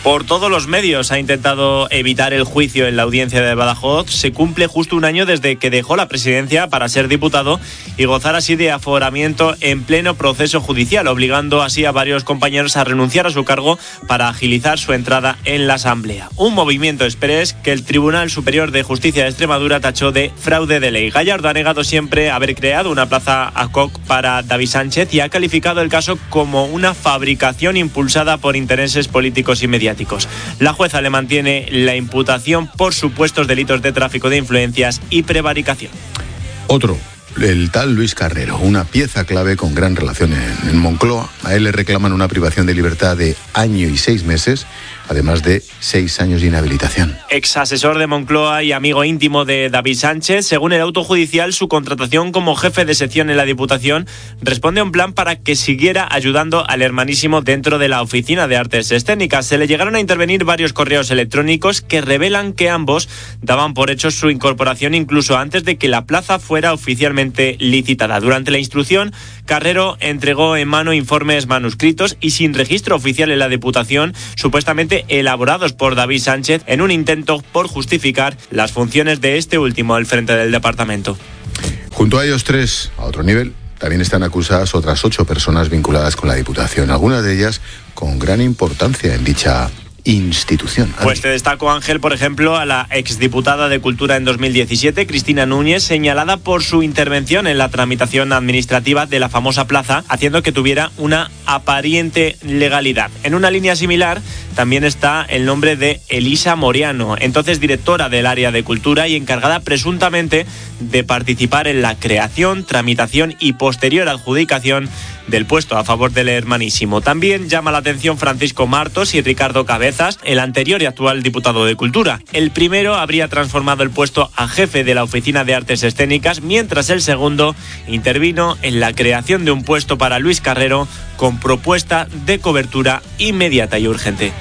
Por todos los medios ha intentado evitar el juicio en la audiencia de Badajoz. Se cumple justo un año desde que dejó la presidencia para ser diputado y gozar así de aforamiento en pleno proceso judicial, obligando así a varios compañeros a renunciar a su cargo para agilizar su entrada en la Asamblea. Un movimiento exprés que el Tribunal Superior de Justicia de Extremadura tachó de fraude de ley. Gallardo ha negado siempre haber creado una plaza ad hoc para David Sánchez y ha calificado el caso como una fabricación impulsada por intereses políticos y mediáticos. La jueza le mantiene la imputación por supuestos delitos de tráfico de influencias y prevaricación. Otro, el tal Luis Carrero, una pieza clave con gran relación en, en Moncloa. A él le reclaman una privación de libertad de año y seis meses, además de seis años de inhabilitación. Ex asesor de Moncloa y amigo íntimo de David Sánchez, según el auto judicial, su contratación como jefe de sección en la Diputación responde a un plan para que siguiera ayudando al hermanísimo dentro de la Oficina de Artes Escénicas. Se le llegaron a intervenir varios correos electrónicos que revelan que ambos daban por hecho su incorporación incluso antes de que la plaza fuera oficialmente licitada. Durante la instrucción, Carrero entregó en mano informes manuscritos y sin registro oficial en la Diputación, supuestamente elaborados por David Sánchez en un intento por justificar las funciones de este último al frente del departamento. Junto a ellos tres, a otro nivel, también están acusadas otras ocho personas vinculadas con la Diputación, algunas de ellas con gran importancia en dicha institución. Pues te destaco, Ángel, por ejemplo, a la exdiputada de Cultura en dos mil diecisiete, Cristina Núñez, señalada por su intervención en la tramitación administrativa de la famosa plaza, haciendo que tuviera una aparente legalidad. En una línea similar también está el nombre de Elisa Moriano, entonces directora del área de Cultura y encargada presuntamente de participar en la creación, tramitación y posterior adjudicación del puesto a favor del hermanísimo. También llama la atención Francisco Martos y Ricardo Cabezas, el anterior y actual diputado de Cultura. El primero habría transformado el puesto a jefe de la Oficina de Artes Escénicas, mientras el segundo intervino en la creación de un puesto para Luis Carrero con propuesta de cobertura inmediata y urgente.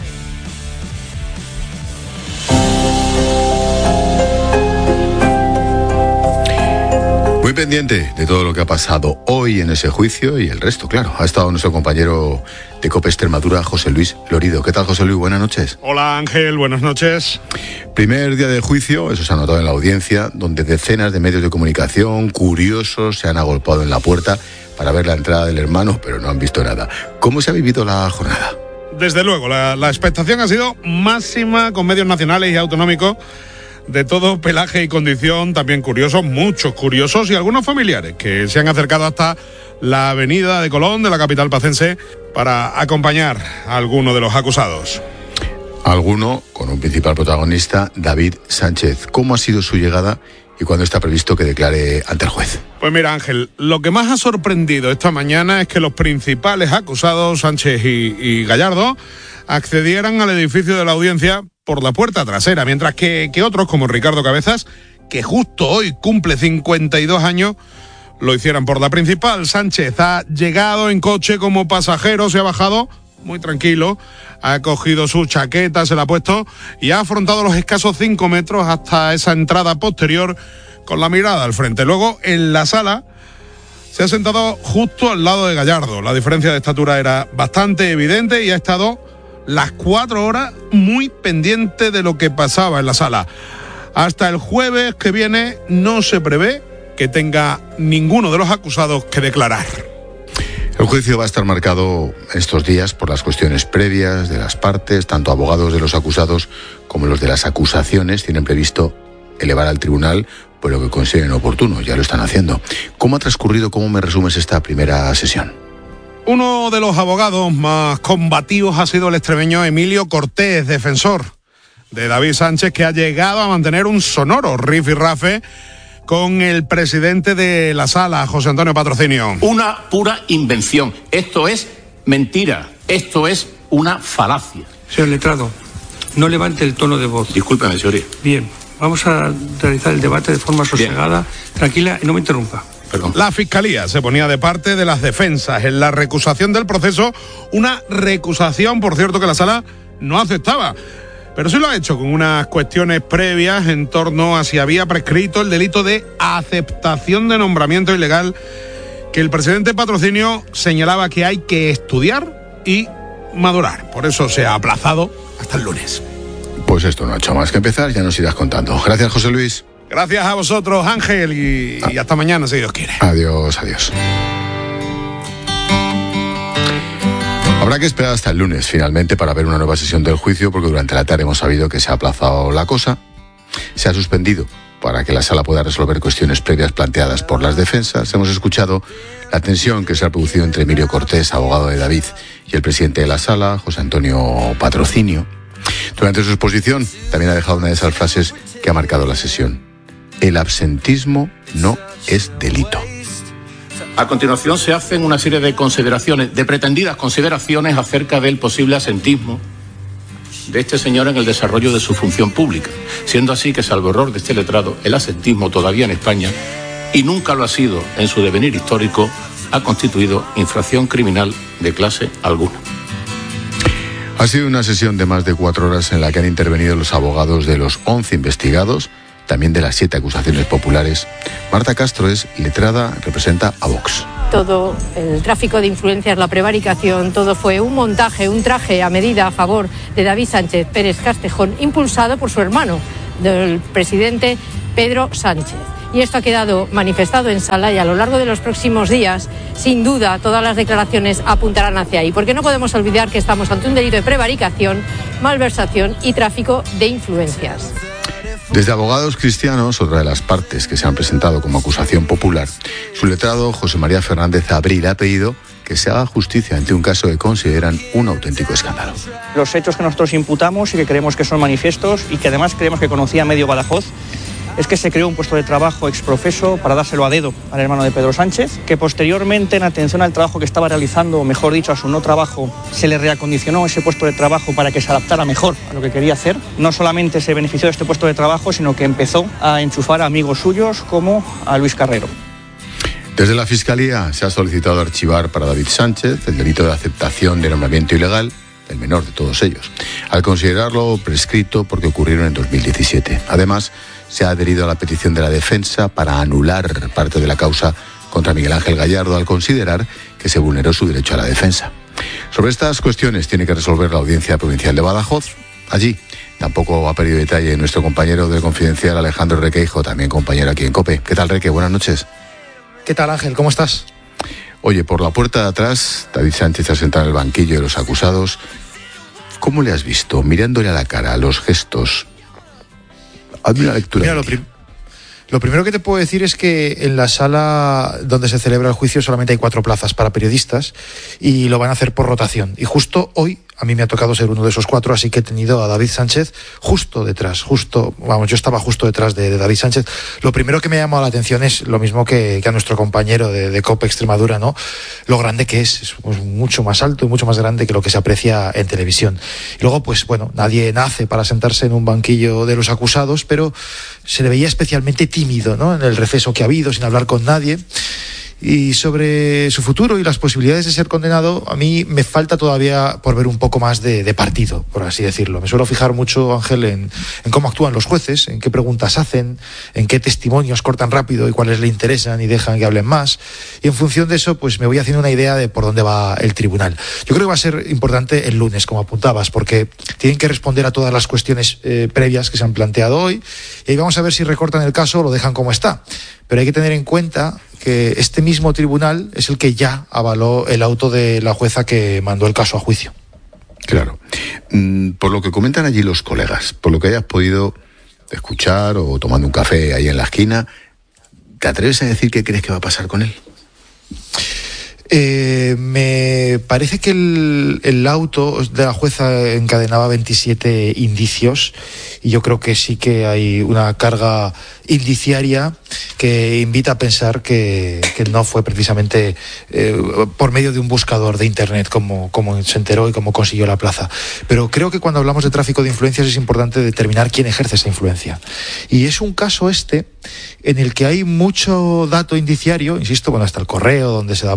Muy pendiente de todo lo que ha pasado hoy en ese juicio y el resto, claro. Ha estado nuestro compañero de COPE Extremadura, José Luis Lorido. ¿Qué tal, José Luis? Buenas noches. Hola, Ángel. Buenas noches. Primer día de juicio, eso se ha notado en la audiencia, donde decenas de medios de comunicación, curiosos, se han agolpado en la puerta para ver la entrada del hermano, pero no han visto nada. ¿Cómo se ha vivido la jornada? Desde luego, la, la expectación ha sido máxima con medios nacionales y autonómicos de todo pelaje y condición, también curiosos, muchos curiosos y algunos familiares que se han acercado hasta la avenida de Colón de la capital pacense para acompañar a alguno de los acusados. Alguno con un principal protagonista, David Sánchez. ¿Cómo ha sido su llegada y cuándo está previsto que declare ante el juez? Pues mira, Ángel, lo que más ha sorprendido esta mañana es que los principales acusados, Sánchez y, y Gallardo, accedieran al edificio de la audiencia por la puerta trasera, mientras que, que otros, como Ricardo Cabezas, que justo hoy cumple cincuenta y dos años, lo hicieran por la principal. Sánchez ha llegado en coche como pasajero, se ha bajado muy tranquilo, ha cogido su chaqueta, se la ha puesto y ha afrontado los escasos cinco metros hasta esa entrada posterior con la mirada al frente. Luego, en la sala, se ha sentado justo al lado de Gallardo. La diferencia de estatura era bastante evidente y ha estado las cuatro horas muy pendiente de lo que pasaba en la sala. Hasta el jueves que viene no se prevé que tenga ninguno de los acusados que declarar. El juicio va a estar marcado estos días por las cuestiones previas de las partes. Tanto abogados de los acusados como los de las acusaciones tienen previsto elevar al tribunal por lo que consideren oportuno. Ya lo están haciendo. ¿Cómo ha transcurrido? ¿Cómo me resumes esta primera sesión? Uno de los abogados más combativos ha sido el extremeño Emilio Cortés, defensor de David Sánchez, que ha llegado a mantener un sonoro rifirrafe con el presidente de la sala, José Antonio Patrocinio. Una pura invención. Esto es mentira. Esto es una falacia. Señor letrado, no levante el tono de voz. Discúlpeme, señoría. Bien, vamos a realizar el debate de forma sosegada, Bien. tranquila y no me interrumpa. Perdón. La Fiscalía se ponía de parte de las defensas en la recusación del proceso, una recusación, por cierto, que la sala no aceptaba. Pero sí lo ha hecho con unas cuestiones previas en torno a si había prescrito el delito de aceptación de nombramiento ilegal que el presidente Patrocinio señalaba que hay que estudiar y madurar. Por eso se ha aplazado Hasta el lunes. Pues esto no ha hecho más que empezar, ya nos irás contando. Gracias, José Luis. Gracias a vosotros, Ángel, y, y hasta mañana, si Dios quiere. Adiós, adiós. Habrá que esperar hasta el lunes, finalmente, para ver una nueva sesión del juicio, porque durante la tarde hemos sabido que se ha aplazado la cosa, se ha suspendido para que la sala pueda resolver cuestiones previas planteadas por las defensas. Hemos escuchado la tensión que se ha producido entre Emilio Cortés, abogado de David, y el presidente de la sala, José Antonio Patrocinio. Durante su exposición también ha dejado una de esas frases que ha marcado la sesión. El absentismo no es delito. A continuación se hacen una serie de consideraciones, de pretendidas consideraciones acerca del posible asentismo de este señor en el desarrollo de su función pública, siendo así que, salvo error de este letrado, el asentismo todavía en España, y nunca lo ha sido en su devenir histórico, ha constituido infracción criminal de clase alguna. Ha sido una sesión de más de cuatro horas en la que han intervenido los abogados de los once investigados, también de las siete acusaciones populares. Marta Castro es letrada, representa a Vox. Todo el tráfico de influencias, la prevaricación, todo fue un montaje, un traje a medida a favor de David Sánchez Pérez Castejón, impulsado por su hermano, del presidente Pedro Sánchez. Y esto ha quedado manifestado en sala y a lo largo de los próximos días, sin duda, todas las declaraciones apuntarán hacia ahí, porque no podemos olvidar que estamos ante un delito de prevaricación, malversación y tráfico de influencias. Desde Abogados Cristianos, otra de las partes que se han presentado como acusación popular, su letrado José María Fernández Abril ha pedido que se haga justicia ante un caso que consideran un auténtico escándalo. Los hechos que nosotros imputamos y que creemos que son manifiestos y que además creemos que conocía medio Badajoz es que se creó un puesto de trabajo exprofeso para dárselo a dedo al hermano de Pedro Sánchez, que posteriormente, en atención al trabajo que estaba realizando, o mejor dicho, a su no trabajo, se le reacondicionó ese puesto de trabajo para que se adaptara mejor a lo que quería hacer. No solamente se benefició de este puesto de trabajo, sino que empezó a enchufar a amigos suyos como a Luis Carrero. Desde la Fiscalía se ha solicitado archivar para David Sánchez el delito de aceptación de nombramiento ilegal, el menor de todos ellos, al considerarlo prescrito porque ocurrieron en dos mil diecisiete. Además, se ha adherido a la petición de la defensa para anular parte de la causa contra Miguel Ángel Gallardo al considerar que se vulneró su derecho a la defensa. Sobre estas cuestiones tiene que resolver la Audiencia Provincial de Badajoz. Allí tampoco ha perdido detalle nuestro compañero del Confidencial, Alejandro Requeijo, también compañero aquí en COPE. ¿Qué tal, Reque? Buenas noches. ¿Qué tal, Ángel? ¿Cómo estás? Oye, por la puerta de atrás, David Sánchez ha sentado en el banquillo de los acusados. ¿Cómo le has visto? Mirándole a la cara, los gestos. Hazme una lectura. Mira, lo, prim- lo primero que te puedo decir es que en la sala donde se celebra el juicio solamente hay cuatro plazas para periodistas y lo van a hacer por rotación. Y justo hoy a mí me ha tocado ser uno de esos cuatro, así que he tenido a David Sánchez justo detrás, justo, vamos, yo estaba justo detrás de, de David Sánchez. Lo primero que me ha llamado la atención es lo mismo que, que a nuestro compañero de, de COPE Extremadura, ¿no? Lo grande que es, es pues, mucho más alto y mucho más grande que lo que se aprecia en televisión. Y luego, pues bueno, nadie nace para sentarse en un banquillo de los acusados, pero se le veía especialmente tímido, ¿no? En el receso que ha habido, sin hablar con nadie. Y sobre su futuro y las posibilidades de ser condenado, a mí me falta todavía por ver un poco más de, de partido, por así decirlo. Me suelo fijar mucho, Ángel, en, en cómo actúan los jueces, en qué preguntas hacen, en qué testimonios cortan rápido y cuáles le interesan y dejan que hablen más. Y en función de eso, pues me voy haciendo una idea de por dónde va el tribunal. Yo creo que va a ser importante el lunes, como apuntabas, porque tienen que responder a todas las cuestiones eh, previas que se han planteado hoy. Y ahí vamos a ver si recortan el caso o lo dejan como está. Pero hay que tener en cuenta que este mismo tribunal es el que ya avaló el auto de la jueza que mandó el caso a juicio. Claro. Por lo que comentan allí los colegas, por lo que hayas podido escuchar o tomando un café ahí en la esquina, ¿te atreves a decir qué crees que va a pasar con él? Eh, me parece que el, el auto de la jueza encadenaba veintisiete indicios y yo creo que sí que hay una carga indiciaria que invita a pensar que, que no fue precisamente eh, por medio de un buscador de internet como, como se enteró y como consiguió la plaza. Pero creo que cuando hablamos de tráfico de influencias es importante determinar quién ejerce esa influencia. Y es un caso este en el que hay mucho dato indiciario, insisto, bueno, hasta el correo donde se da por hecho que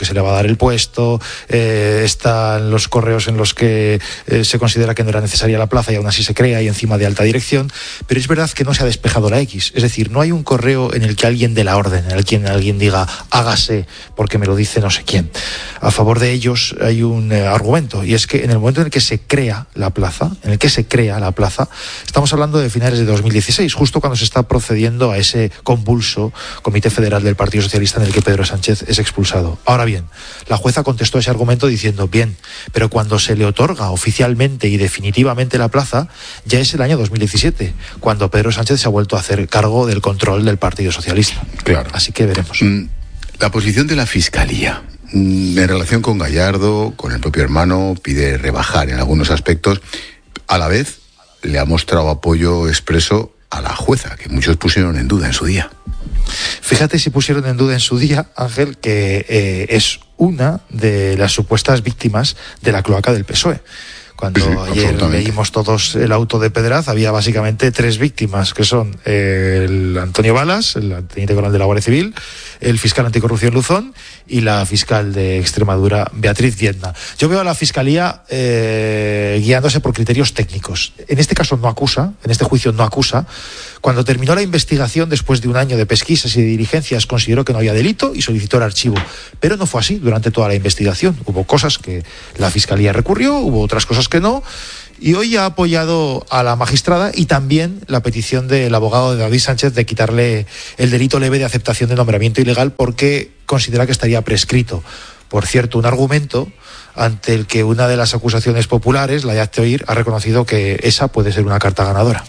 se le va a dar el puesto, eh, están los correos en los que eh, se considera que no era necesaria la plaza y aún así se crea, y encima de alta dirección, pero es verdad que no se ha despejado la X, es decir, no hay un correo en el que alguien dé la orden, en el que alguien diga hágase porque me lo dice no sé quién. A favor de ellos hay un eh, argumento, y es que en el momento en el que se crea la plaza, en el que se crea la plaza, estamos hablando de finales de dos mil dieciséis, justo cuando se está procediendo a ese convulso Comité Federal del Partido Socialista en el que Pedro Sánchez es expulsado. Ahora bien, la jueza contestó ese argumento diciendo, bien, pero cuando se le otorga oficialmente y definitivamente la plaza, ya es el año dos mil diecisiete, cuando Pedro Sánchez se ha vuelto a hacer cargo del control del Partido Socialista. Claro. Así que veremos. La posición de la Fiscalía en relación con Gallardo, con el propio hermano, pide rebajar en algunos aspectos. A la vez, le ha mostrado apoyo expreso a la jueza, que muchos pusieron en duda en su día. Fíjate si pusieron en duda en su día, Ángel, que eh, es una de las supuestas víctimas de la cloaca del P S O E. Cuando sí, ayer leímos todos el auto de Pedraz, había básicamente tres víctimas, que son el Antonio Balas, el teniente coronel de la Guardia Civil, el fiscal anticorrupción Luzón y la fiscal de Extremadura, Beatriz Viedma. Yo veo a la Fiscalía eh, guiándose por criterios técnicos. En este caso no acusa, en este juicio no acusa. Cuando terminó la investigación, después de un año de pesquisas y de diligencias, consideró que no había delito y solicitó el archivo. Pero no fue así durante toda la investigación. Hubo cosas que la Fiscalía recurrió, hubo otras cosas que no, y hoy ha apoyado a la magistrada y también la petición del abogado de David Sánchez de quitarle el delito leve de aceptación de nombramiento ilegal porque considera que estaría prescrito. Por cierto, un argumento ante el que una de las acusaciones populares, la de Hazte Oír, ha reconocido que esa puede ser una carta ganadora.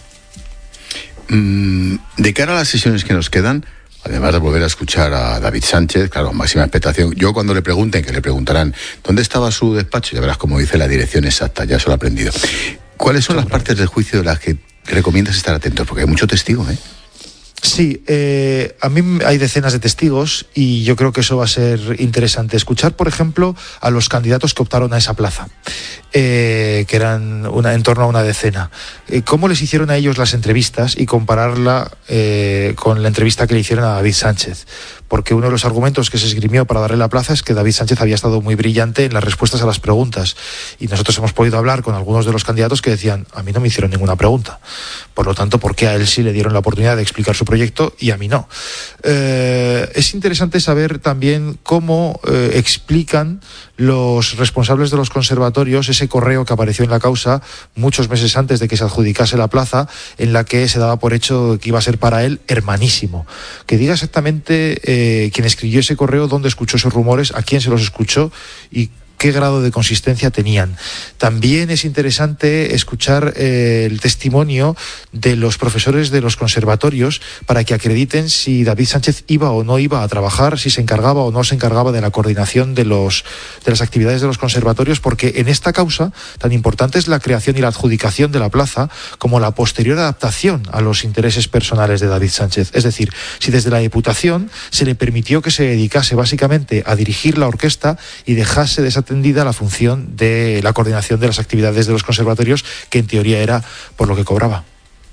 Mm, de cara a las sesiones que nos quedan, además de volver a escuchar a David Sánchez, claro, máxima expectación. Yo cuando le pregunten, que le preguntarán ¿dónde estaba su despacho? Ya verás cómo dice la dirección exacta, ya se lo he aprendido. ¿Cuáles son las partes del juicio de las que recomiendas estar atentos? Porque hay mucho testigo, ¿eh? Sí, eh, a mí hay decenas de testigos y yo creo que eso va a ser interesante. Escuchar, por ejemplo, a los candidatos que optaron a esa plaza, eh, que eran una, en torno a una decena. Eh, cómo les hicieron a ellos las entrevistas y compararla eh, con la entrevista que le hicieron a David Sánchez. Porque uno de los argumentos que se esgrimió para darle la plaza es que David Sánchez había estado muy brillante en las respuestas a las preguntas. Y nosotros hemos podido hablar con algunos de los candidatos que decían, a mí no me hicieron ninguna pregunta. Por lo tanto, ¿por qué a él sí le dieron la oportunidad de explicar su proyecto y a mí no? Eh, es interesante saber también cómo eh, explican los responsables de los conservatorios ese correo que apareció en la causa muchos meses antes de que se adjudicase la plaza, en la que se daba por hecho que iba a ser para él hermanísimo. Que diga exactamente eh, quién escribió ese correo, dónde escuchó esos rumores, a quién se los escuchó y qué grado de consistencia tenían. También es interesante escuchar eh, el testimonio de los profesores de los conservatorios para que acrediten si David Sánchez iba o no iba a trabajar, si se encargaba o no se encargaba de la coordinación de, los, de las actividades de los conservatorios, porque en esta causa tan importante es la creación y la adjudicación de la plaza como la posterior adaptación a los intereses personales de David Sánchez. Es decir, si desde la Diputación se le permitió que se dedicase básicamente a dirigir la orquesta y dejase desatendida la función de la coordinación de las actividades de los conservatorios, que en teoría era por lo que cobraba.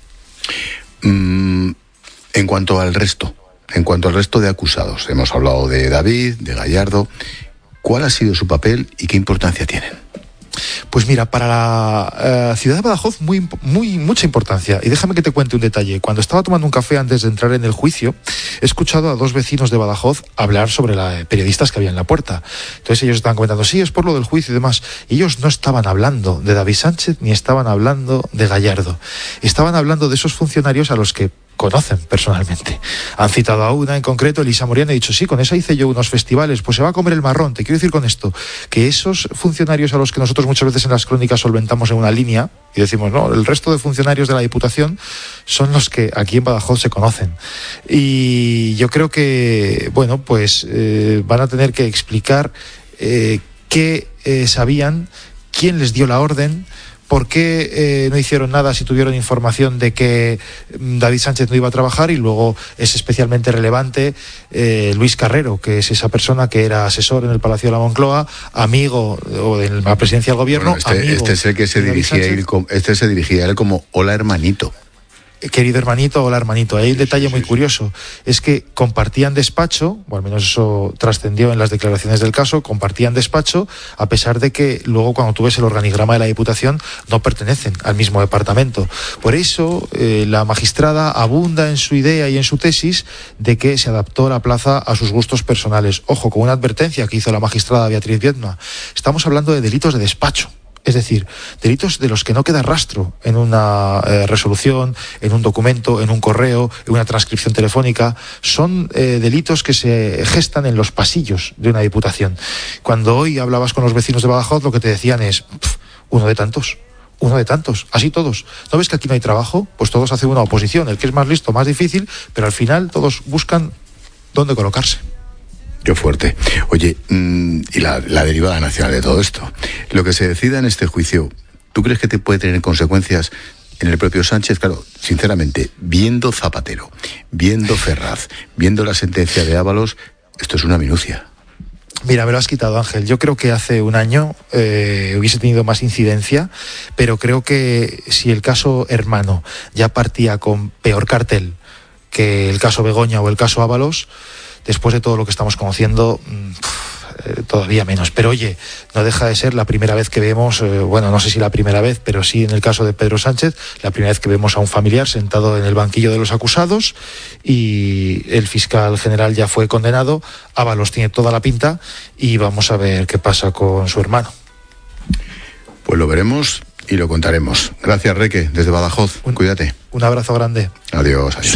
Mm, en cuanto al resto, en cuanto al resto de acusados, hemos hablado de David, de Gallardo. ¿Cuál ha sido su papel y qué importancia tienen? Pues mira, para la uh, ciudad de Badajoz muy, muy, mucha importancia. Y déjame que te cuente un detalle. Cuando estaba tomando un café antes de entrar en el juicio, he escuchado a dos vecinos de Badajoz hablar sobre los periodistas que había en la puerta. Entonces ellos estaban comentando, sí, es por lo del juicio y demás. Y ellos no estaban hablando de David Sánchez ni estaban hablando de Gallardo. Estaban hablando de esos funcionarios a los que conocen personalmente. Han citado a una en concreto, Elisa Moriano, ha dicho, sí, con esa hice yo unos festivales, pues se va a comer el marrón. Te quiero decir con esto, que esos funcionarios a los que nosotros muchas veces en las crónicas solventamos en una línea, y decimos, no, el resto de funcionarios de la Diputación son los que aquí en Badajoz se conocen. Y yo creo que, bueno, pues eh, van a tener que explicar eh, qué eh, sabían, quién les dio la orden, ¿por qué eh, no hicieron nada si tuvieron información de que David Sánchez no iba a trabajar? Y luego es especialmente relevante eh, Luis Carrero, que es esa persona que era asesor en el Palacio de la Moncloa, amigo o de la presidencia del gobierno. Bueno, este, este es el que se dirigía él, este se dirigía a él como hola hermanito. querido hermanito, hola hermanito. Hay un detalle muy curioso, es que compartían despacho, o al menos eso trascendió en las declaraciones del caso, compartían despacho, a pesar de que luego cuando tú ves el organigrama de la Diputación no pertenecen al mismo departamento. Por eso eh, la magistrada abunda en su idea y en su tesis de que se adaptó la plaza a sus gustos personales. Ojo, con una advertencia que hizo la magistrada Beatriz Viedma, estamos hablando de delitos de despacho. Es decir, delitos de los que no queda rastro en una eh, resolución, en un documento, en un correo, en una transcripción telefónica. Son eh, delitos que se gestan en los pasillos de una diputación. Cuando hoy hablabas con los vecinos de Badajoz, lo que te decían es, pff, uno de tantos, uno de tantos, así todos. ¿No ves que aquí no hay trabajo? Pues todos hacen una oposición, el que es más listo, más difícil, pero al final todos buscan dónde colocarse. Qué fuerte. Oye, mmm, y la, la derivada nacional de todo esto. Lo que se decida en este juicio, ¿tú crees que te puede tener consecuencias en el propio Sánchez? Claro, sinceramente, viendo Zapatero, viendo Ferraz, viendo la sentencia de Ábalos, esto es una minucia. Mira, me lo has quitado, Ángel. Yo creo que hace un año eh, hubiese tenido más incidencia, pero creo que si el caso Hermano ya partía con peor cartel que el caso Begoña o el caso Ábalos, después de todo lo que estamos conociendo, eh, todavía menos. Pero oye, no deja de ser la primera vez que vemos, eh, bueno, no sé si la primera vez, pero sí en el caso de Pedro Sánchez, la primera vez que vemos a un familiar sentado en el banquillo de los acusados, y el fiscal general ya fue condenado. Ábalos tiene toda la pinta y vamos a ver qué pasa con su hermano. Pues lo veremos y lo contaremos. Gracias, Reque, desde Badajoz. Un, Cuídate. Un abrazo grande. Adiós, adiós.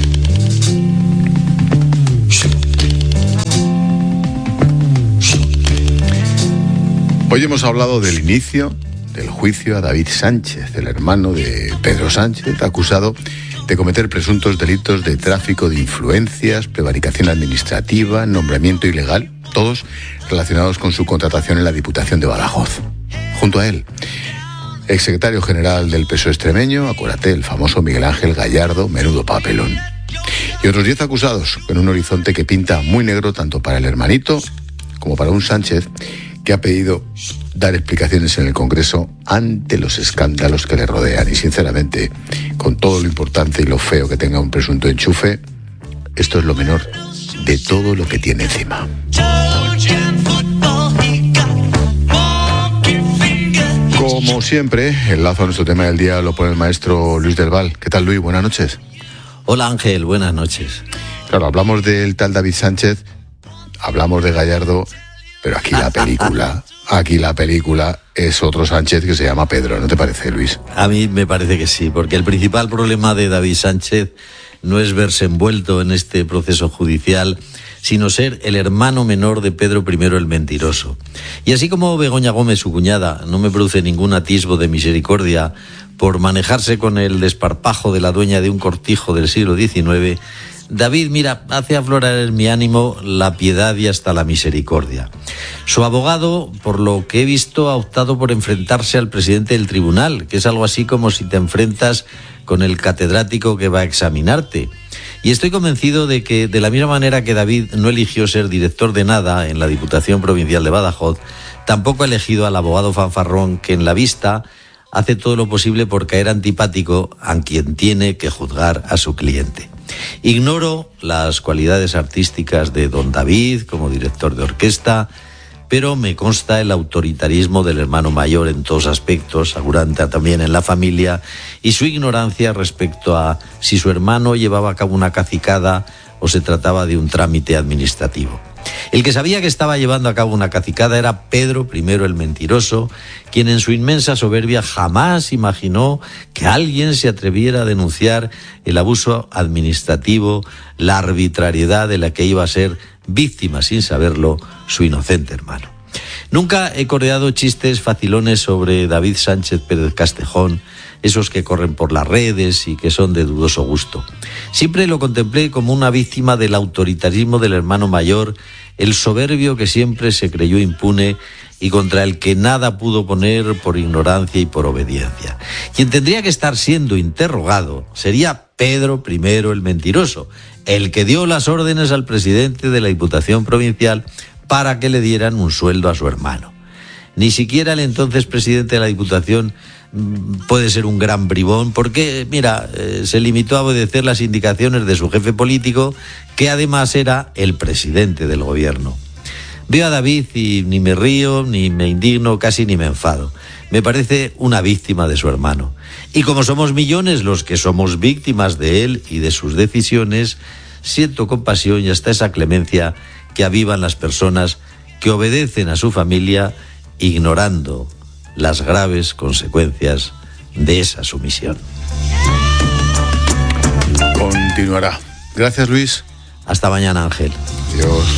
Hoy hemos hablado del inicio del juicio a David Sánchez, el hermano de Pedro Sánchez, acusado de cometer presuntos delitos de tráfico de influencias, prevaricación administrativa, nombramiento ilegal, todos relacionados con su contratación en la Diputación de Badajoz. Junto a él, exsecretario general del P S O E extremeño, acuérdate, el famoso Miguel Ángel Gallardo, menudo papelón. Y otros diez acusados, con un horizonte que pinta muy negro tanto para el hermanito como para un Sánchez que ha pedido dar explicaciones en el Congreso ante los escándalos que le rodean. Y sinceramente, con todo lo importante y lo feo que tenga un presunto enchufe, esto es lo menor de todo lo que tiene encima. Como siempre, el lazo a nuestro tema del día lo pone el maestro Luis del Val. ¿Qué tal, Luis? Buenas noches. Hola, Ángel. Buenas noches. Claro, hablamos del tal David Sánchez, hablamos de Gallardo, pero aquí la película, aquí la película es otro Sánchez que se llama Pedro, ¿no te parece, Luis? A mí me parece que sí, porque el principal problema de David Sánchez no es verse envuelto en este proceso judicial, sino ser el hermano menor de Pedro primero el Mentiroso. Y así como Begoña Gómez, su cuñada, no me produce ningún atisbo de misericordia por manejarse con el desparpajo de la dueña de un cortijo del siglo diecinueve, David, mira, hace aflorar en mi ánimo la piedad y hasta la misericordia. Su abogado, por lo que he visto, ha optado por enfrentarse al presidente del tribunal, que es algo así como si te enfrentas con el catedrático que va a examinarte. Y estoy convencido de que, de la misma manera que David no eligió ser director de nada en la Diputación Provincial de Badajoz, tampoco ha elegido al abogado fanfarrón que en la vista hace todo lo posible por caer antipático a quien tiene que juzgar a su cliente. Ignoro las cualidades artísticas de don David como director de orquesta, pero me consta el autoritarismo del hermano mayor en todos aspectos, aguranta también en la familia, y su ignorancia respecto a si su hermano llevaba a cabo una cacicada o se trataba de un trámite administrativo. El que sabía que estaba llevando a cabo una cacicada era Pedro primero el Mentiroso, quien en su inmensa soberbia jamás imaginó que alguien se atreviera a denunciar el abuso administrativo, la arbitrariedad de la que iba a ser víctima sin saberlo su inocente hermano. Nunca he coreado chistes facilones sobre David Sánchez Pérez Castejón, esos que corren por las redes y que son de dudoso gusto. Siempre lo contemplé como una víctima del autoritarismo del hermano mayor, el soberbio que siempre se creyó impune y contra el que nada pudo poner por ignorancia y por obediencia. Quien tendría que estar siendo interrogado sería Pedro primero el Mentiroso, el que dio las órdenes al presidente de la Diputación Provincial para que le dieran un sueldo a su hermano. Ni siquiera el entonces presidente de la Diputación puede ser un gran bribón, porque, mira, eh, se limitó a obedecer las indicaciones de su jefe político, que además era el presidente del gobierno. Veo a David y ni me río, ni me indigno, casi ni me enfado. Me parece una víctima de su hermano. Y como somos millones los que somos víctimas de él y de sus decisiones, siento compasión y hasta esa clemencia que avivan las personas que obedecen a su familia ignorando las graves consecuencias de esa sumisión. Continuará. Gracias, Luis. Hasta mañana, Ángel. Adiós.